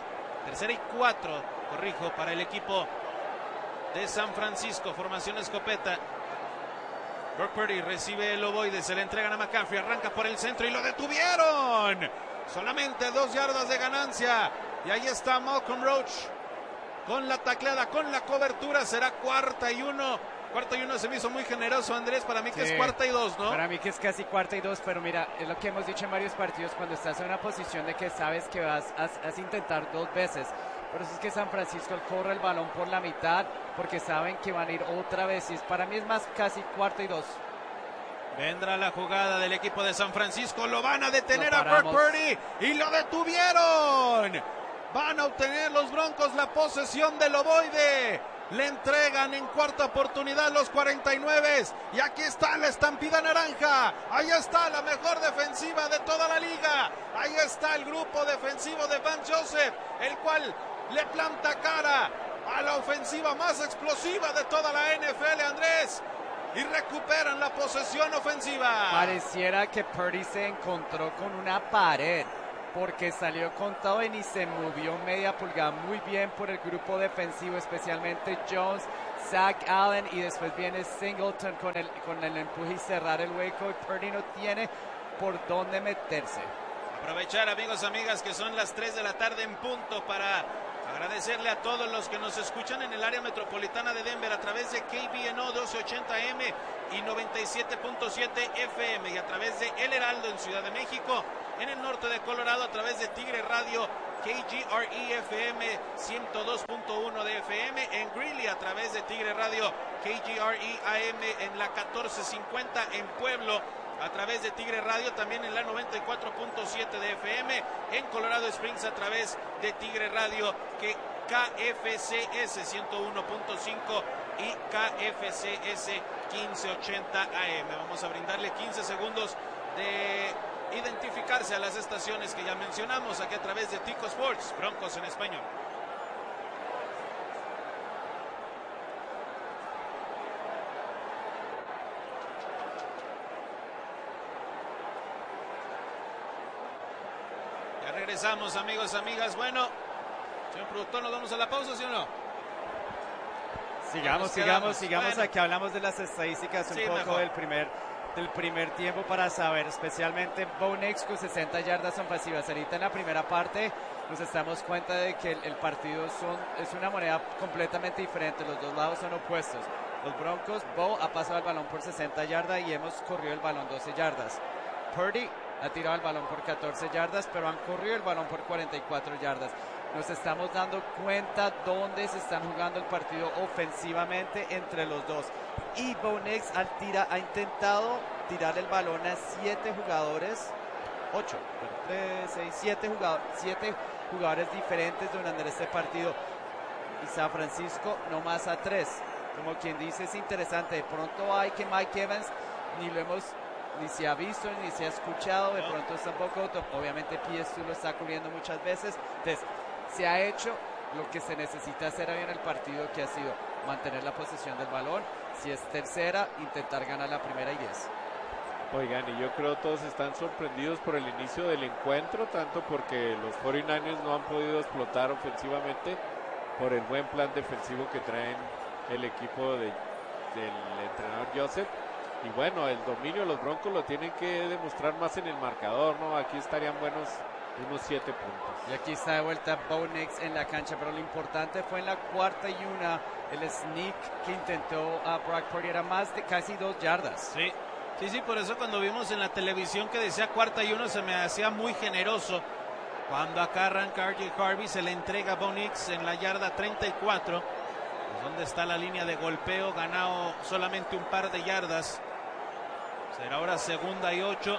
para el equipo de San Francisco. Formación escopeta. Brock Purdy recibe el ovoide, se le entregan a McCaffrey, arranca por el centro y lo detuvieron. Solamente 2 yardas de ganancia. Y ahí está Malcolm Roach con la tacleada, con la cobertura. Será 4-1. 4-1 se me hizo muy generoso, Andrés. Para mí que es 4-2, ¿no? Para mí que es casi 4-2, pero mira, es lo que hemos dicho en varios partidos, cuando estás en una posición de que sabes que vas a intentar 2 veces. Por eso es que San Francisco corre el balón por la mitad, porque saben que van a ir otra vez. Y para mí es más casi 4-2. Vendrá la jugada del equipo de San Francisco. Lo van a detener a Brock Purdy y lo detuvieron. Van a obtener los Broncos la posesión del ovoide. Le entregan en cuarta oportunidad los 49. Y aquí está la estampida naranja. Ahí está la mejor defensiva de toda la liga. Ahí está el grupo defensivo de Vance Joseph, el cual le planta cara a la ofensiva más explosiva de toda la NFL, Andrés. Y recuperan la posesión ofensiva. Pareciera que Purdy se encontró con una pared, porque salió contado y ni se movió media pulgada. Muy bien por el grupo defensivo, especialmente Jones, Zach Allen, y después viene Singleton con el empuje y cerrar el hueco, y Purdy no tiene por dónde meterse. Aprovechar, amigos, amigas, que son las 3 de la tarde en punto, para agradecerle a todos los que nos escuchan en el área metropolitana de Denver a través de KBNO 1280M y 97.7 FM, y a través de El Heraldo en Ciudad de México, en el norte de Colorado a través de Tigre Radio, KGRE FM 102.1 de FM, en Greeley a través de Tigre Radio, KGRE AM en la 1450, en Pueblo a través de Tigre Radio, también en la 94.7 de FM, en Colorado Springs a través de Tigre Radio, que KFCS 101.5 y KFCS 1580 AM. Vamos a brindarle 15 segundos de identificarse a las estaciones que ya mencionamos aquí a través de Tico Sports, Broncos en español. Ya regresamos, amigos, amigas. Bueno, señor productor, ¿nos vamos a la pausa, sí o no? Sigamos. Aquí hablamos de las estadísticas un poco mejor. del primer tiempo, para saber, especialmente Bo Nix con 60 yardas ofensivas. Ahorita en la primera parte nos damos cuenta de que el partido es una moneda completamente diferente. Los dos lados son opuestos. Los Broncos, Bo ha pasado el balón por 60 yardas y hemos corrido el balón 12 yardas. Purdy ha tirado el balón por 14 yardas, pero han corrido el balón por 44 yardas. Nos estamos dando cuenta dónde se están jugando el partido ofensivamente entre los dos. Y Bo Nix ha intentado tirar el balón a 7 jugadores, 7 jugadores diferentes durante este partido. Y San Francisco no más a 3. Como quien dice, es interesante. De pronto hay que Mike Evans ni se ha visto, ni se ha escuchado. De pronto tampoco, obviamente PSU lo está cubriendo muchas veces. Entonces, se ha hecho lo que se necesita hacer hoy en el partido, que ha sido mantener la posesión del balón. Si es tercera, intentar ganar la primera y 10. Oigan, y yo creo que todos están sorprendidos por el inicio del encuentro, tanto porque los 49ers no han podido explotar ofensivamente, por el buen plan defensivo que traen el equipo del entrenador Joseph. Y bueno, el dominio de los Broncos lo tienen que demostrar más en el marcador, ¿no? Aquí estarían buenos unos 7 puntos. Y aquí está de vuelta Bo Nix en la cancha, pero lo importante fue en la 4ª y 1, el sneak que intentó a Brock Purdy, era más de casi 2 yardas. Sí, por eso cuando vimos en la televisión que decía 4ª y 1 se me hacía muy generoso. Cuando acá arranca R.J. Harvey, se le entrega a Bo Nix en la yarda 34. Pues donde está la línea de golpeo, ganado solamente un par de yardas. Será ahora 2ª y 8.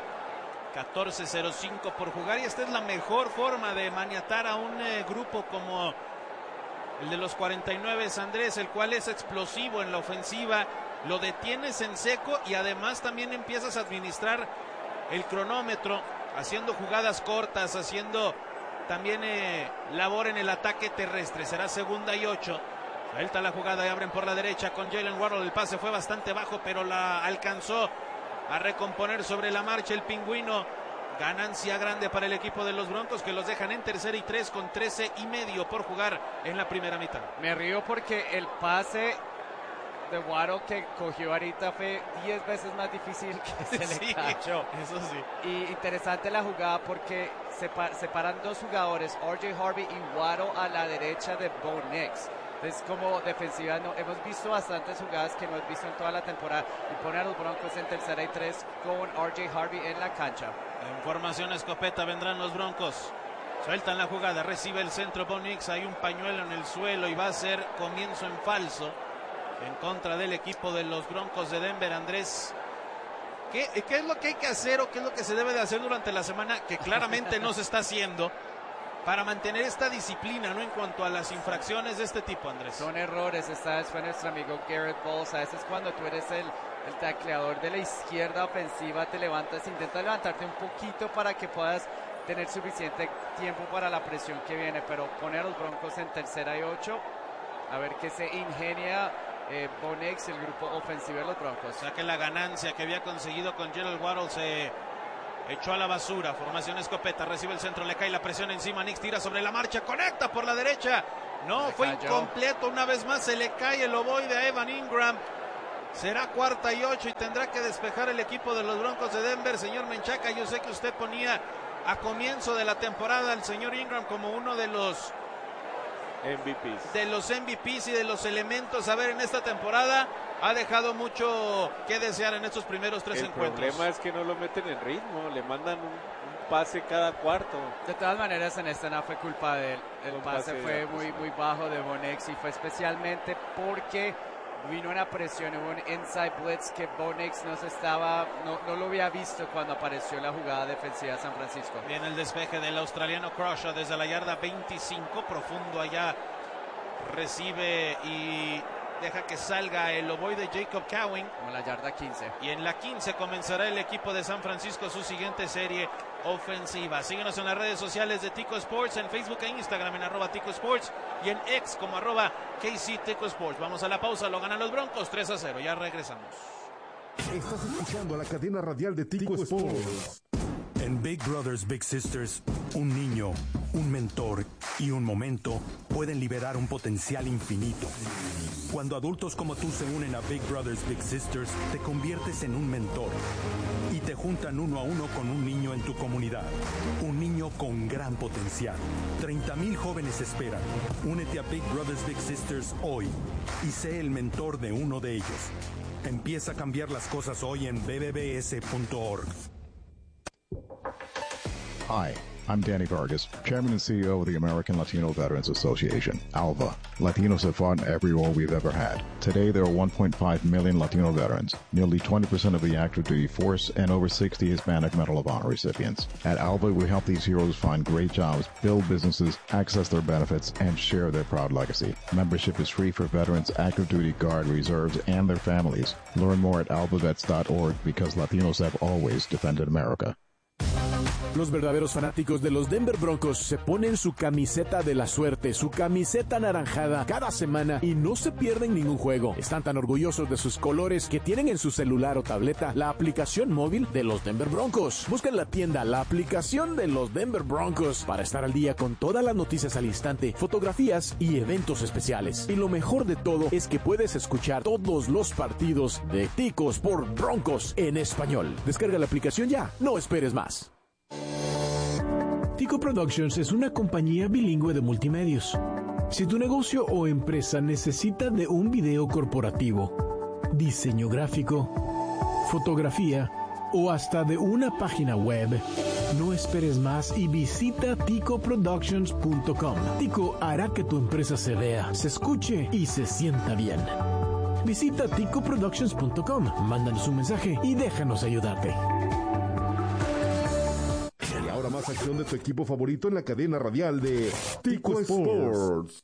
14:05 por jugar, y esta es la mejor forma de maniatar a un grupo como el de los 49, Andrés, el cual es explosivo en la ofensiva. Lo detienes en seco y además también empiezas a administrar el cronómetro, haciendo jugadas cortas, haciendo también labor en el ataque terrestre. Será 2ª y 8. Suelta la jugada y abren por la derecha con Jalen Waddle. El pase fue bastante bajo, pero la alcanzó a recomponer sobre la marcha el pingüino. Ganancia grande para el equipo de los Broncos, que los dejan en 3ª y 3 con 13:30 por jugar en la primera mitad. Me río porque el pase de Waddle que cogió ahorita fue 10 veces más difícil que se le cachó. Eso sí. Y interesante la jugada porque separan 2 jugadores, R.J. Harvey y Waddle a la derecha de Bo Nix. Entonces, como defensiva, hemos visto bastantes jugadas que no hemos visto en toda la temporada, y pone a los Broncos en 3ª y 3 con R.J. Harvey en la cancha. En formación escopeta vendrán los Broncos. Sueltan la jugada, recibe el centro Bo Nix, hay un pañuelo en el suelo y va a ser comienzo en falso en contra del equipo de los Broncos de Denver. Andrés, ¿qué es lo que hay que hacer o qué es lo que se debe de hacer durante la semana, que claramente no se está haciendo? para mantener esta disciplina, ¿no? En cuanto a las infracciones de este tipo, Andrés. Son errores, esta vez fue nuestro amigo Garrett Bowles. A veces cuando tú eres el tacleador de la izquierda ofensiva, te levantas, intenta levantarte un poquito para que puedas tener suficiente tiempo para la presión que viene, pero pone a los Broncos en 3rd y 8, a ver qué se ingenia Bo Nix, el grupo ofensivo de los Broncos. O sea que la ganancia que había conseguido con Gerald Waddle se echó a la basura. Formación escopeta, recibe el centro, le cae la presión encima. Nix tira sobre la marcha, conecta por la derecha. No, fue incompleto. Una vez más se le cae el ovoide a Evan Ingram. Será 4ª y 8 y tendrá que despejar el equipo de los Broncos de Denver. Señor Menchaca, yo sé que usted ponía a comienzo de la temporada al señor Ingram como uno de los MVPs y de los elementos a ver en esta temporada. Ha dejado mucho que desear en estos primeros 3 encuentros. El problema es que no lo meten en ritmo, le mandan un pase cada cuarto. De todas maneras, en esta no fue culpa de él. El pase fue muy bajo de Bo Nix y fue especialmente porque vino una presión, hubo un inside blitz que Bo Nix no lo había visto cuando apareció la jugada defensiva de San Francisco. Viene el despeje del australiano Crusher desde la yarda 25, profundo allá, recibe y deja que salga el ovoide Jacob Cowing. Como la yarda 15. Y en la 15 comenzará el equipo de San Francisco su siguiente serie ofensiva. Síguenos en las redes sociales de Tico Sports, en Facebook e Instagram en @Tico Sports y en X como @KC Tico Sports. Vamos a la pausa, lo ganan los Broncos 3-0, ya regresamos. Estás escuchando la cadena radial de Tico Sports. En Big Brothers Big Sisters, un niño, un mentor y un momento pueden liberar un potencial infinito. Cuando adultos como tú se unen a Big Brothers Big Sisters, te conviertes en un mentor y te juntan 1 a 1 con un niño en tu comunidad. Un niño con gran potencial. 30,000 jóvenes esperan. Únete a Big Brothers Big Sisters hoy y sé el mentor de uno de ellos. Empieza a cambiar las cosas hoy en bbbs.org. Hi, I'm Danny Vargas, Chairman and CEO of the American Latino Veterans Association, ALVA. Latinos have fought in every war we've ever had. Today, there are 1.5 million Latino veterans, nearly 20% of the active duty force, and over 60 Hispanic Medal of Honor recipients. At ALVA, we help these heroes find great jobs, build businesses, access their benefits, and share their proud legacy. Membership is free for veterans, active duty, Guard, reserves, and their families. Learn more at alvavets.org because Latinos have always defended America. Los verdaderos fanáticos de los Denver Broncos se ponen su camiseta de la suerte, su camiseta anaranjada cada semana y no se pierden ningún juego. Están tan orgullosos de sus colores que tienen en su celular o tableta la aplicación móvil de los Denver Broncos. Busca en la tienda la aplicación de los Denver Broncos para estar al día con todas las noticias al instante, fotografías y eventos especiales. Y lo mejor de todo es que puedes escuchar todos los partidos de Ticos por Broncos en español. Descarga la aplicación ya, no esperes más. Tico Productions es una compañía bilingüe de multimedios. Si tu negocio o empresa necesita de un video corporativo, diseño gráfico, fotografía o hasta de una página web, no esperes más y visita ticoproductions.com. Tico hará que tu empresa se vea, se escuche y se sienta bien. Visita ticoproductions.com, mándanos un mensaje y déjanos ayudarte. Ahora más acción de tu equipo favorito en la cadena radial de Tico Sports.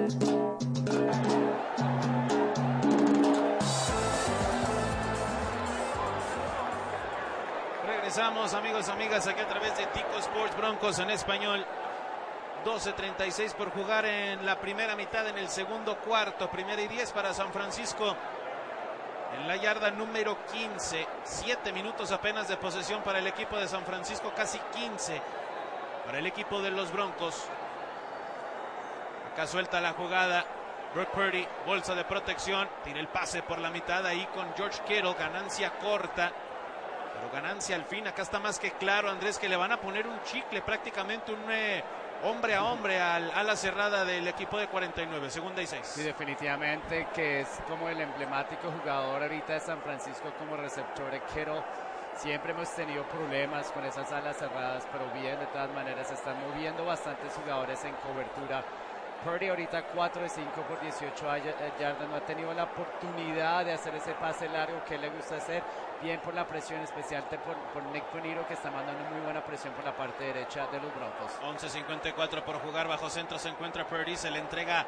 Regresamos, amigos, amigas, aquí a través de Tico Sports, Broncos en español. 12:36 por jugar en la primera mitad, en el segundo cuarto. 1:10 para San Francisco. En la yarda número 15, 7 minutos apenas de posesión para el equipo de San Francisco, casi 15 para el equipo de los Broncos. Acá suelta la jugada, Brock Purdy, bolsa de protección, tira el pase por la mitad ahí con George Kittle, ganancia corta, pero ganancia al fin. Acá está más que claro, Andrés, que le van a poner un chicle, prácticamente un hombre a hombre al ala cerrada del equipo de 49, 2ª y 6. Sí, definitivamente que es como el emblemático jugador ahorita de San Francisco como receptor de Kittle. Siempre hemos tenido problemas con esas alas cerradas, pero bien, de todas maneras se están moviendo bastantes jugadores en cobertura Purdy ahorita 4 de 5 por 18 yardas, no ha tenido la oportunidad de hacer ese pase largo que le gusta hacer, bien por la presión, especial por Nick Bonito, que está mandando muy buena presión por la parte derecha de los Broncos. 11:54 por jugar, bajo centro se encuentra Purdy, se le entrega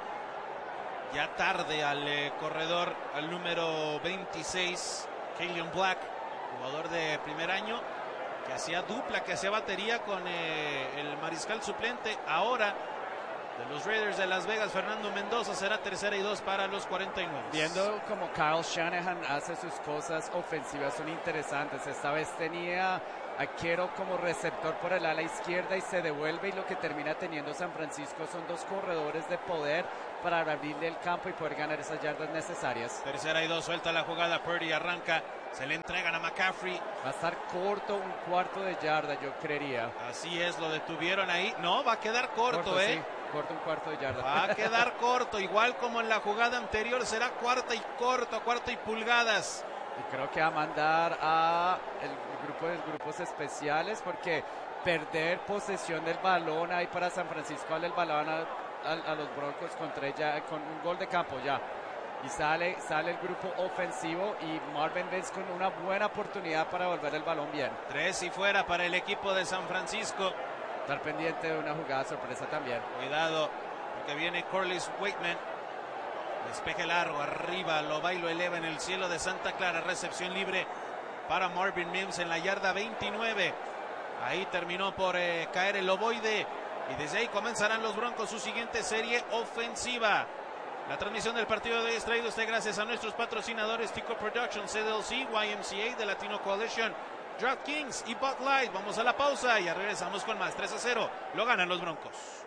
ya tarde al corredor, al número 26, Kalian Black, jugador de primer año, que hacía dupla, que hacía batería con el mariscal suplente. Ahora, de los Raiders de Las Vegas, Fernando Mendoza, será 3ª y 2 para los 49. Viendo como Kyle Shanahan hace sus cosas ofensivas, son interesantes. Esta vez tenía a Kittle como receptor por el ala izquierda y se devuelve, y lo que termina teniendo San Francisco son dos corredores de poder para abrirle el campo y poder ganar esas yardas necesarias. 3ª y 2, suelta la jugada, Purdy arranca, se le entregan a McCaffrey. Va a estar corto, un cuarto de yarda, yo creería. Así es, lo detuvieron ahí. No, va a quedar corto, Sí, corto, un cuarto de yarda. Va a quedar corto, igual como en la jugada anterior, será cuarta y pulgadas. Y creo que va a mandar a el grupo de grupos especiales, porque perder posesión del balón ahí para San Francisco, darle el balón a los Broncos con un gol de campo ya. Y sale el grupo ofensivo y Marvin Vince con una buena oportunidad para volver el balón bien. 3 y fuera para el equipo de San Francisco. Estar pendiente de una jugada sorpresa también. Cuidado, porque viene Corliss Wakeman. Despeje largo, arriba, lo va y lo eleva en el cielo de Santa Clara. Recepción libre para Marvin Mims en la yarda 29. Ahí terminó por caer el ovoide. Y desde ahí comenzarán los Broncos su siguiente serie ofensiva. La transmisión del partido de hoy es traída usted gracias a nuestros patrocinadores Tico Productions, CDLC, YMCA, The Latino Coalition, DraftKings y Bud Light. Vamos a la pausa y ya regresamos con más. 3-0, lo ganan los Broncos.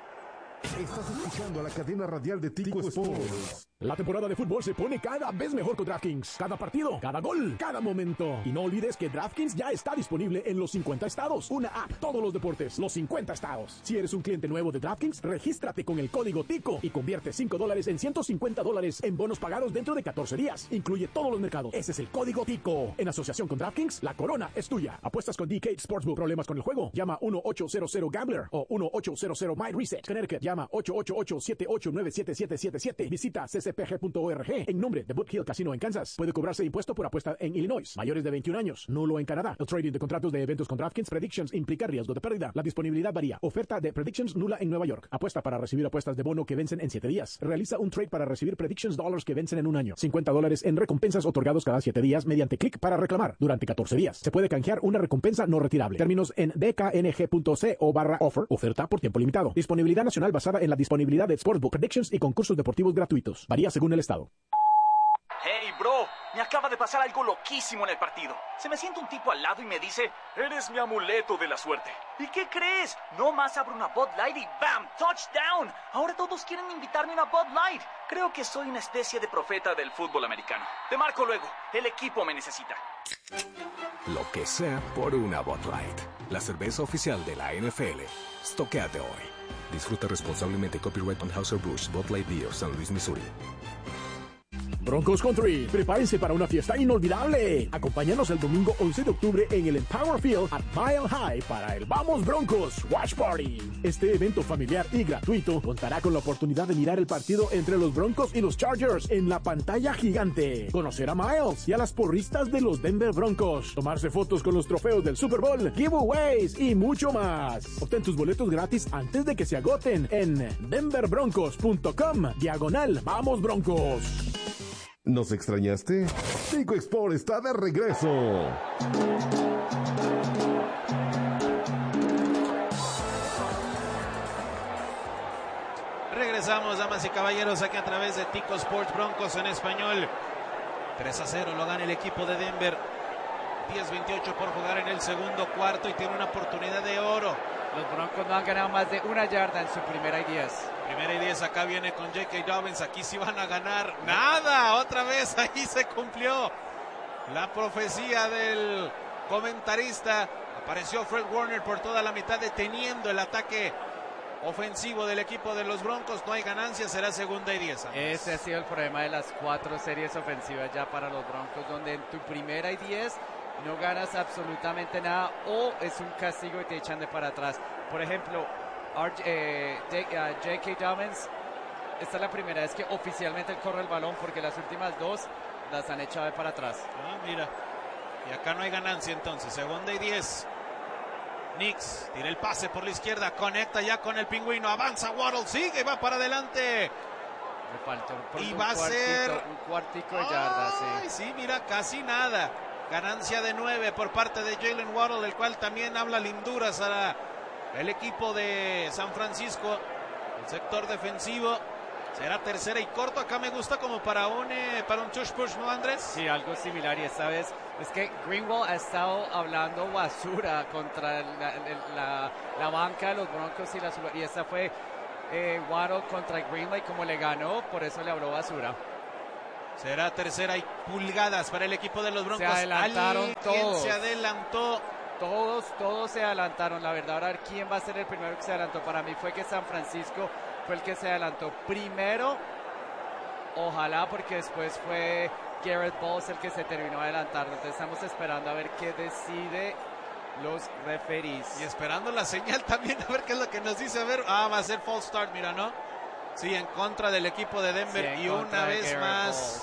Estás escuchando a la cadena radial de Tico Sports. La temporada de fútbol se pone cada vez mejor con DraftKings. Cada partido, cada gol, cada momento. Y no olvides que DraftKings ya está disponible en los 50 estados. Una app, todos los deportes, los 50 estados. Si eres un cliente nuevo de DraftKings, regístrate con el código TICO y convierte $5 en $150 en bonos pagados dentro de 14 días. Incluye todos los mercados. Ese es el código TICO. En asociación con DraftKings, la corona es tuya. Apuestas con DK Sportsbook. ¿Problemas con el juego? Llama 1-800-GAMBLER o 1-800-MyReset. Connecticut, llama 888-789-7777. Visita cspg.org. En nombre de Boot Hill Casino en Kansas. Puede cobrarse impuesto por apuesta en Illinois. Mayores de 21 años. Nulo en Canadá. El trading de contratos de eventos con DraftKings Predictions implica riesgo de pérdida. La disponibilidad varía. Oferta de Predictions nula en Nueva York. Apuesta para recibir apuestas de bono que vencen en 7 días. Realiza un trade para recibir Predictions Dollars que vencen en un año. $50 en recompensas otorgados cada 7 días mediante clic para reclamar durante 14 días. Se puede canjear una recompensa no retirable. Términos en dkng.co/offer. Oferta por tiempo limitado. Disponibilidad nacional basada en la disponibilidad de Sportsbook Predictions y concursos deportivos gratuitos. Varía según el estado. Hey, bro, me acaba de pasar algo loquísimo en el partido. Se me sienta un tipo al lado y me dice, eres mi amuleto de la suerte. ¿Y qué crees? No más abro una Bud Light y ¡bam! ¡Touchdown! Ahora todos quieren invitarme a una Bud Light. Creo que soy una especie de profeta del fútbol americano. Te marco luego. El equipo me necesita. Lo que sea por una Bud Light. La cerveza oficial de la NFL. Stoquéate hoy. Disfruta responsablemente. Copyright Anheuser-Busch, Bud Light Beer, San Luis, Missouri. Broncos Country, prepárense para una fiesta inolvidable. Acompáñanos el domingo 11 de octubre en el Empower Field at Mile High para el Vamos Broncos Watch Party. Este evento familiar y gratuito contará con la oportunidad de mirar el partido entre los Broncos y los Chargers en la pantalla gigante, conocer a Miles y a las porristas de los Denver Broncos, tomarse fotos con los trofeos del Super Bowl, giveaways y mucho más. Obtén tus boletos gratis antes de que se agoten en denverbroncos.com/Vamos Broncos. ¿Nos extrañaste? Tico Sport está de regreso. Regresamos, damas y caballeros, aquí a través de Tico Sports, Broncos en español. 3-0 lo gana el equipo de Denver. 10-28 por jugar en el segundo cuarto y tiene una oportunidad de oro. Los Broncos no han ganado más de 1 yarda en su primera y 10. Primera y 10, acá viene con J.K. Dobbins, aquí sí van a ganar. ¡Nada! Otra vez ahí se cumplió la profecía del comentarista. Apareció Fred Warner por toda la mitad deteniendo el ataque ofensivo del equipo de los Broncos. No hay ganancia, será segunda y 10. Ese ha sido el problema de las 4 series ofensivas ya para los Broncos, donde en tu primera y 10 no ganas absolutamente nada o es un castigo y te echan de para atrás. Por ejemplo, J.K. Dobbins esta es la primera vez que oficialmente él corre el balón, porque las últimas dos las han echado de para atrás. Mira, y acá no hay ganancia entonces, 2ª y 10. Knicks tira el pase por la izquierda, conecta ya con el pingüino, avanza Waddle, sigue, va para adelante. Me faltó y va a ser un cuartico de yardas. Sí, mira, casi nada. Ganancia de 9 por parte de Jalen Waddle, el cual también habla linduras a el equipo de San Francisco. El sector defensivo será 3ª y corto. Acá me gusta como para un tush push, ¿no, Andrés? Sí, algo similar. Y esta vez es que Greenwald ha estado hablando basura contra la banca de los Broncos y esta fue Waddle contra Greenwald, como le ganó, por eso le habló basura. Será 3ª y pulgadas para el equipo de los Broncos. Se adelantaron todos. Se adelantó. Todos se adelantaron, la verdad. Ahora, ¿quién va a ser el primero que se adelantó? Para mí fue que San Francisco fue el que se adelantó primero. Ojalá, porque después fue Garrett Bowles el que se terminó adelantando. Entonces estamos esperando a ver qué decide los referees. Y esperando la señal también, a ver qué es lo que nos dice. A ver, va a ser false start, mira, ¿no? Sí, en contra del equipo de Denver. Y una vez más,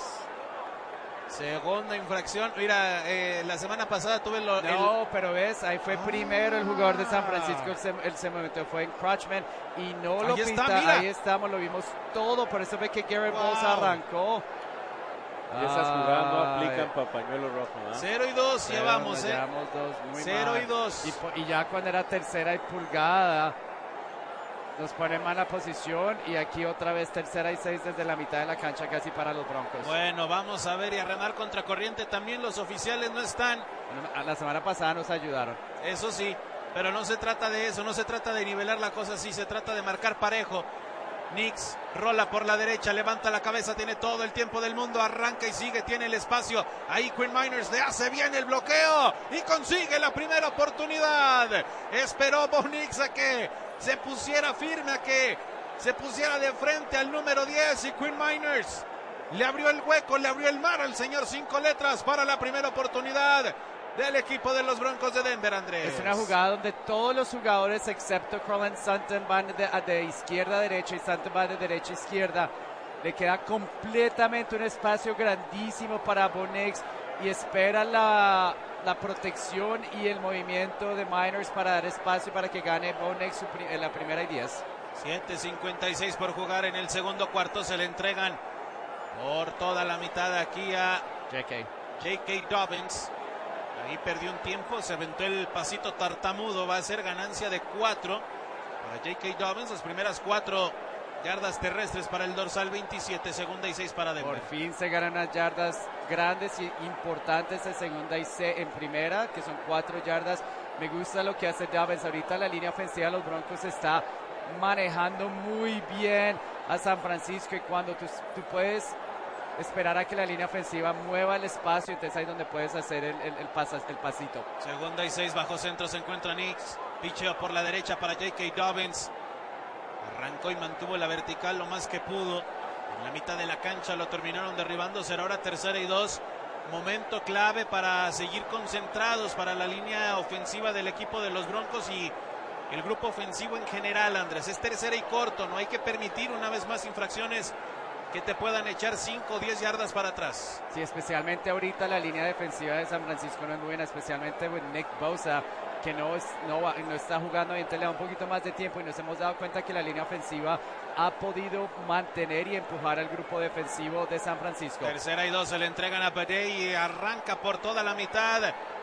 segunda infracción. Mira, la semana pasada tuve pero ves, ahí fue primero el jugador de San Francisco. Él se metió, fue en Crutchman y no lo pita. Ahí estamos, lo vimos todo. Por eso ve que Garrett Bowles arrancó. Y esas jugadas no aplican para pañuelo rojo, ¿no? 0 y 2 llevamos, Llevamos 2, muy 0 mal. y 2. Y ya cuando era 3ª y pulgada, nos pone en mala posición. Y aquí otra vez 3ª y 6 desde la mitad de la cancha, casi para los Broncos. Bueno, vamos a ver, y a remar contra corriente también. Los oficiales no están. La semana pasada nos ayudaron. Eso sí, pero no se trata de eso, no se trata de nivelar la cosa así, se trata de marcar parejo. Knicks rola por la derecha, levanta la cabeza, tiene todo el tiempo del mundo, arranca y sigue, tiene el espacio. Ahí Quinn Miners le hace bien el bloqueo y consigue la primera oportunidad. Esperó Bo Nix a que se pusiera firme, a que se pusiera de frente al número 10, y Quinn Miners le abrió el hueco, le abrió el mar al señor 5 letras para la primera oportunidad del equipo de los Broncos de Denver, Andrés. Es una jugada donde todos los jugadores excepto Cortland Sutton van de izquierda a derecha y Sutton va de derecha a izquierda. Le queda completamente un espacio grandísimo para Bo Nix y espera la protección y el movimiento de Miners para dar espacio para que gane Bo Nix en la 1ª y 10. 7:56 por jugar en el segundo cuarto. Se le entregan por toda la mitad aquí a J.K. Dobbins. Ahí perdió un tiempo, se aventó el pasito tartamudo. Va a ser ganancia de 4 para J.K. Dobbins. Las primeras 4 yardas terrestres para el dorsal 27, 2ª y 6 para Denver. Por fin se ganan unas yardas grandes y importantes en 2ª y 6 en primera, que son 4 yardas. Me gusta lo que hace Dobbins. Ahorita la línea ofensiva de los Broncos está manejando muy bien a San Francisco, y cuando tú puedes esperar a que la línea ofensiva mueva el espacio, entonces ahí es donde puedes hacer el pasito. 2ª y 6 bajo centro, se encuentra Knicks. Picheo por la derecha para J.K. Dobbins. Arrancó y mantuvo la vertical lo más que pudo. En la mitad de la cancha lo terminaron derribando. Será ahora 3ª y 2. Momento clave para seguir concentrados para la línea ofensiva del equipo de los Broncos y el grupo ofensivo en general, Andrés. Es 3ª y corto. No hay que permitir una vez más infracciones que te puedan echar 5 o 10 yardas para atrás. Sí, especialmente ahorita la línea defensiva de San Francisco no es muy buena, especialmente con Nick Bosa, que no está jugando bien. Entonces le da un poquito más de tiempo, y nos hemos dado cuenta que la línea ofensiva ha podido mantener y empujar al grupo defensivo de San Francisco. 3ª y 2, se le entregan a Padey y arranca por toda la mitad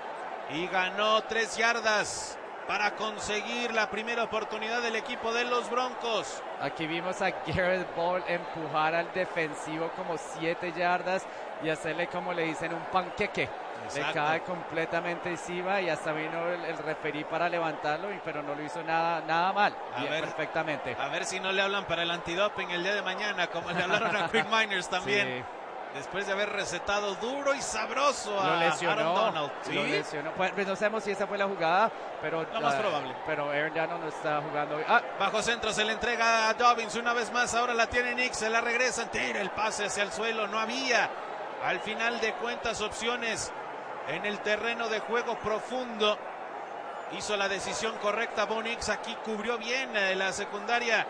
y ganó 3 yardas para conseguir la primera oportunidad del equipo de los Broncos. Aquí vimos a Garrett Bowles empujar al defensivo como 7 yardas y hacerle, como le dicen, un panqueque. Exacto. Le cae completamente encima y hasta vino el referí para levantarlo, pero no lo hizo nada mal. Perfectamente. A ver si no le hablan para el antidoping el día de mañana, como le hablaron a Quinn Miners también. Sí. Después de haber recetado duro y sabroso a Aaron Donald. ¿Sí? Lo lesionó. Pues no sabemos si esa fue la jugada, pero lo más probable. Pero Aaron Donald no está jugando hoy. Bajo centro se le entrega a Dobbins una vez más. Ahora la tiene Knicks, se la regresan. Tira el pase hacia el suelo. No había, al final de cuentas, opciones en el terreno de juego profundo. Hizo la decisión correcta Bo Nix. Aquí cubrió bien la secundaria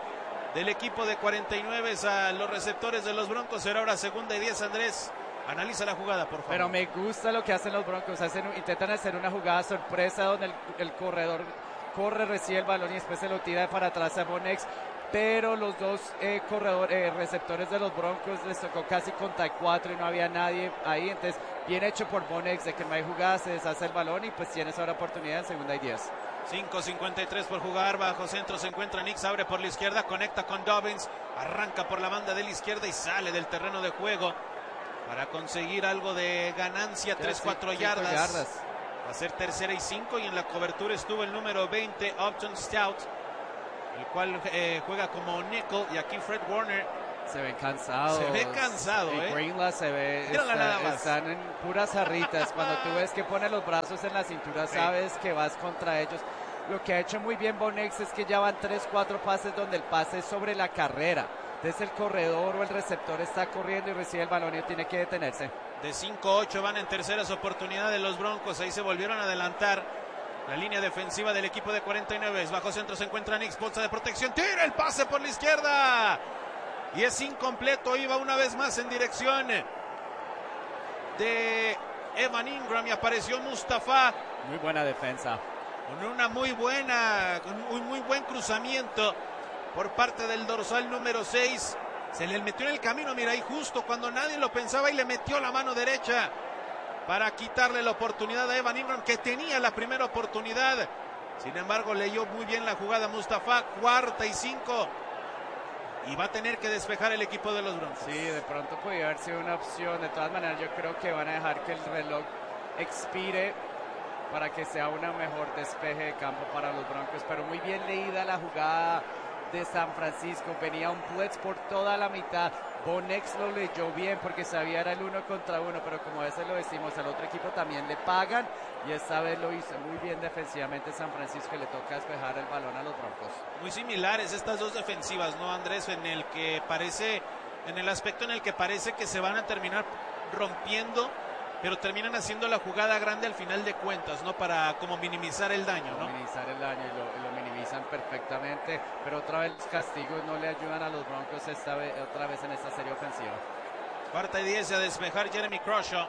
del equipo de 49 a los receptores de los Broncos. Será ahora 2ª y 10, Andrés. Analiza la jugada, por favor. Pero me gusta lo que hacen los Broncos. Intentan hacer una jugada sorpresa donde el corredor corre, recibe el balón y después se lo tira para atrás a Bo Nix. Pero los dos receptores de los Broncos les tocó casi contra 4 y no había nadie ahí. Entonces, bien hecho por Bo Nix de que no hay jugada, se deshace el balón y pues tienes ahora oportunidad en 2ª y 10. 5:53 por jugar, bajo centro se encuentra Nix, abre por la izquierda, conecta con Dobbins, arranca por la banda de la izquierda y sale del terreno de juego para conseguir algo de ganancia, 3-4 yardas. Va a ser 3ª y 5 y en la cobertura estuvo el número 20, Upton Stout, el cual juega como nickel, y aquí Fred Warner. Se ve cansado. Greenlaw se ve. Están en puras jarritas. Cuando tú ves que pone los brazos en la cintura, sabes que vas contra ellos. Lo que ha hecho muy bien Bo Nix es que ya van 3-4 pases donde el pase es sobre la carrera. Entonces el corredor o el receptor está corriendo y recibe el balón y tiene que detenerse. De 5-8 van en terceras oportunidades los Broncos. Ahí se volvieron a adelantar. La línea defensiva del equipo de 49. Bajo centro se encuentra Nix, bolsa de protección. Tira el pase por la izquierda. Y es incompleto, iba una vez más en dirección de Evan Ingram y apareció Mustafa. Muy buena defensa. Con muy buen cruzamiento por parte del dorsal número 6. Se le metió en el camino, mira, ahí justo cuando nadie lo pensaba y le metió la mano derecha para quitarle la oportunidad a Evan Ingram, que tenía la primera oportunidad. Sin embargo, leyó muy bien la jugada Mustafa, 4ª y 5. Y va a tener que despejar el equipo de los Broncos. Sí, de pronto podría haber sido una opción. De todas maneras, yo creo que van a dejar que el reloj expire para que sea una mejor despeje de campo para los Broncos. Pero muy bien leída la jugada de San Francisco. Venía un blitz por toda la mitad. Bo Nix lo leyó bien porque sabía era el 1 contra 1, pero como a veces lo decimos, al otro equipo también le pagan y esta vez lo hizo muy bien defensivamente San Francisco y le toca despejar el balón a los Broncos. Muy similares estas dos defensivas, ¿no, Andrés? En el aspecto en el que parece que se van a terminar rompiendo, pero terminan haciendo la jugada grande al final de cuentas, ¿no? Para como minimizar el daño, ¿no? Minimizar el daño y lo minimizan perfectamente, pero otra vez los castigos no le ayudan a los Broncos otra vez en esta serie ofensiva. 4ª y 10 a despejar Jeremy Croshaw.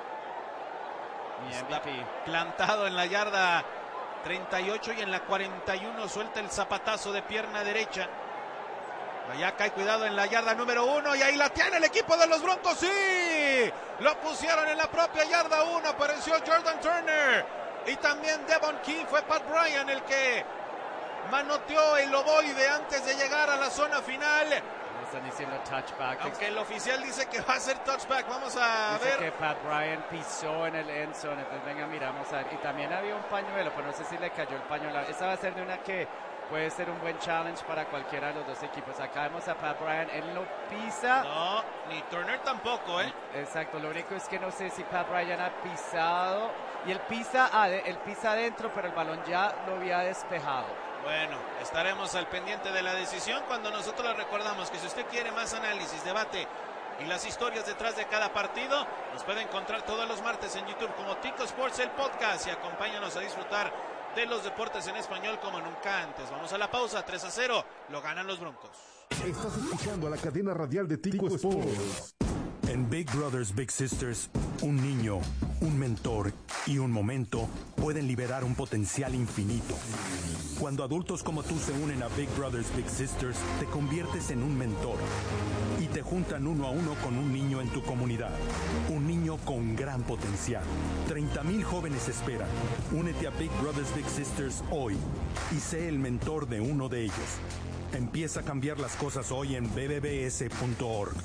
Está plantado en la yarda 38 y en la 41 suelta el zapatazo de pierna derecha. Allá cae, cuidado en la yarda número 1 y ahí la tiene el equipo de los Broncos. ¡Sí! Lo pusieron en la propia yarda 1. Apareció Jordan Turner y también Devon King. Fue Pat Bryant el que manoteó el ovoide antes de llegar a la zona final. Están diciendo touchback. Aunque el oficial dice que va a ser touchback. Vamos a ver. Dice que Pat Bryant pisó en el end zone. Entonces venga, miramos a ver. Y también había un pañuelo, pero no sé si le cayó el pañuelo. Esa va a ser de una que puede ser un buen challenge para cualquiera de los dos equipos. Acá vemos a Pat Bryant, él lo pisa. No, ni Turner tampoco, ¿eh? Exacto, lo único es que no sé si Pat Bryant ha pisado. Y él pisa adentro, pero el balón ya lo había despejado. Bueno, estaremos al pendiente de la decisión cuando nosotros le recordamos que si usted quiere más análisis, debate y las historias detrás de cada partido, nos puede encontrar todos los martes en YouTube como Tico Sports, el podcast, y acompáñanos a disfrutar de los deportes en español como nunca antes. Vamos a la pausa, 3-0, lo ganan los Broncos. Estás escuchando a la cadena radial de Tico Sports. En Big Brothers Big Sisters, un niño, un mentor y un momento pueden liberar un potencial infinito. Cuando adultos como tú se unen a Big Brothers Big Sisters, te conviertes en un mentor y te juntan 1 a 1 con un niño en tu comunidad. Un niño con gran potencial. 30,000 jóvenes esperan. Únete a Big Brothers Big Sisters hoy y sé el mentor de uno de ellos. Empieza a cambiar las cosas hoy en bbbs.org.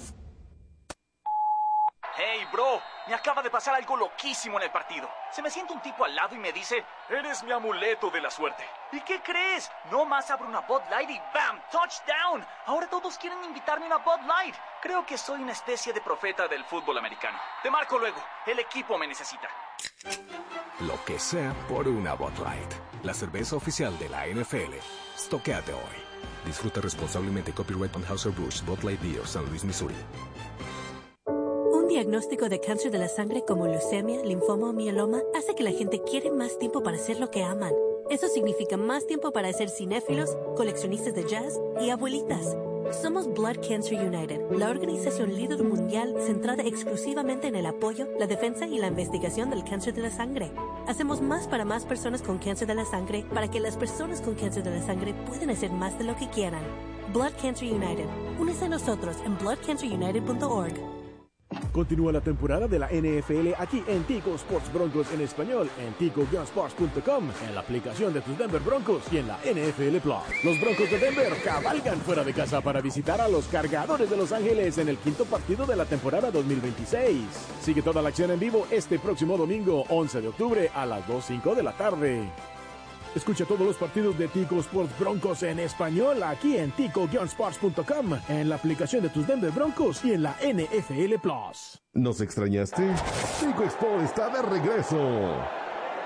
Hey, bro, me acaba de pasar algo loquísimo en el partido. Se me sienta un tipo al lado y me dice, eres mi amuleto de la suerte. ¿Y qué crees? No más abro una Bud Light y ¡bam! ¡Touchdown! Ahora todos quieren invitarme a una Bud Light. Creo que soy una especie de profeta del fútbol americano. Te marco luego, el equipo me necesita. Lo que sea por una Bud Light, la cerveza oficial de la NFL. Stoquéate hoy. Disfruta responsablemente. Copyright Anheuser-Busch, Bud Light Beer, San Luis, Missouri. Un diagnóstico de cáncer de la sangre como leucemia, linfoma o mieloma hace que la gente quiere más tiempo para hacer lo que aman. Eso significa más tiempo para ser cinéfilos, coleccionistas de jazz y abuelitas. Somos Blood Cancer United, la organización líder mundial centrada exclusivamente en el apoyo, la defensa y la investigación del cáncer de la sangre. Hacemos más para más personas con cáncer de la sangre para que las personas con cáncer de la sangre puedan hacer más de lo que quieran. Blood Cancer United. Únese a nosotros en bloodcancerunited.org. Continúa la temporada de la NFL aquí en Tico Sports Broncos en español, en tico-sports.com, en la aplicación de tus Denver Broncos y en la NFL Plus. Los Broncos de Denver cabalgan fuera de casa para visitar a los Cargadores de Los Ángeles en el quinto partido de la temporada 2026. Sigue toda la acción en vivo este próximo domingo, 11 de octubre a las 2:05 de la tarde. Escucha todos los partidos de Tico Sports Broncos en español aquí en tico-sports.com, en la aplicación de tus Denver Broncos y en la NFL Plus. ¿Nos extrañaste? Tico Sports está de regreso.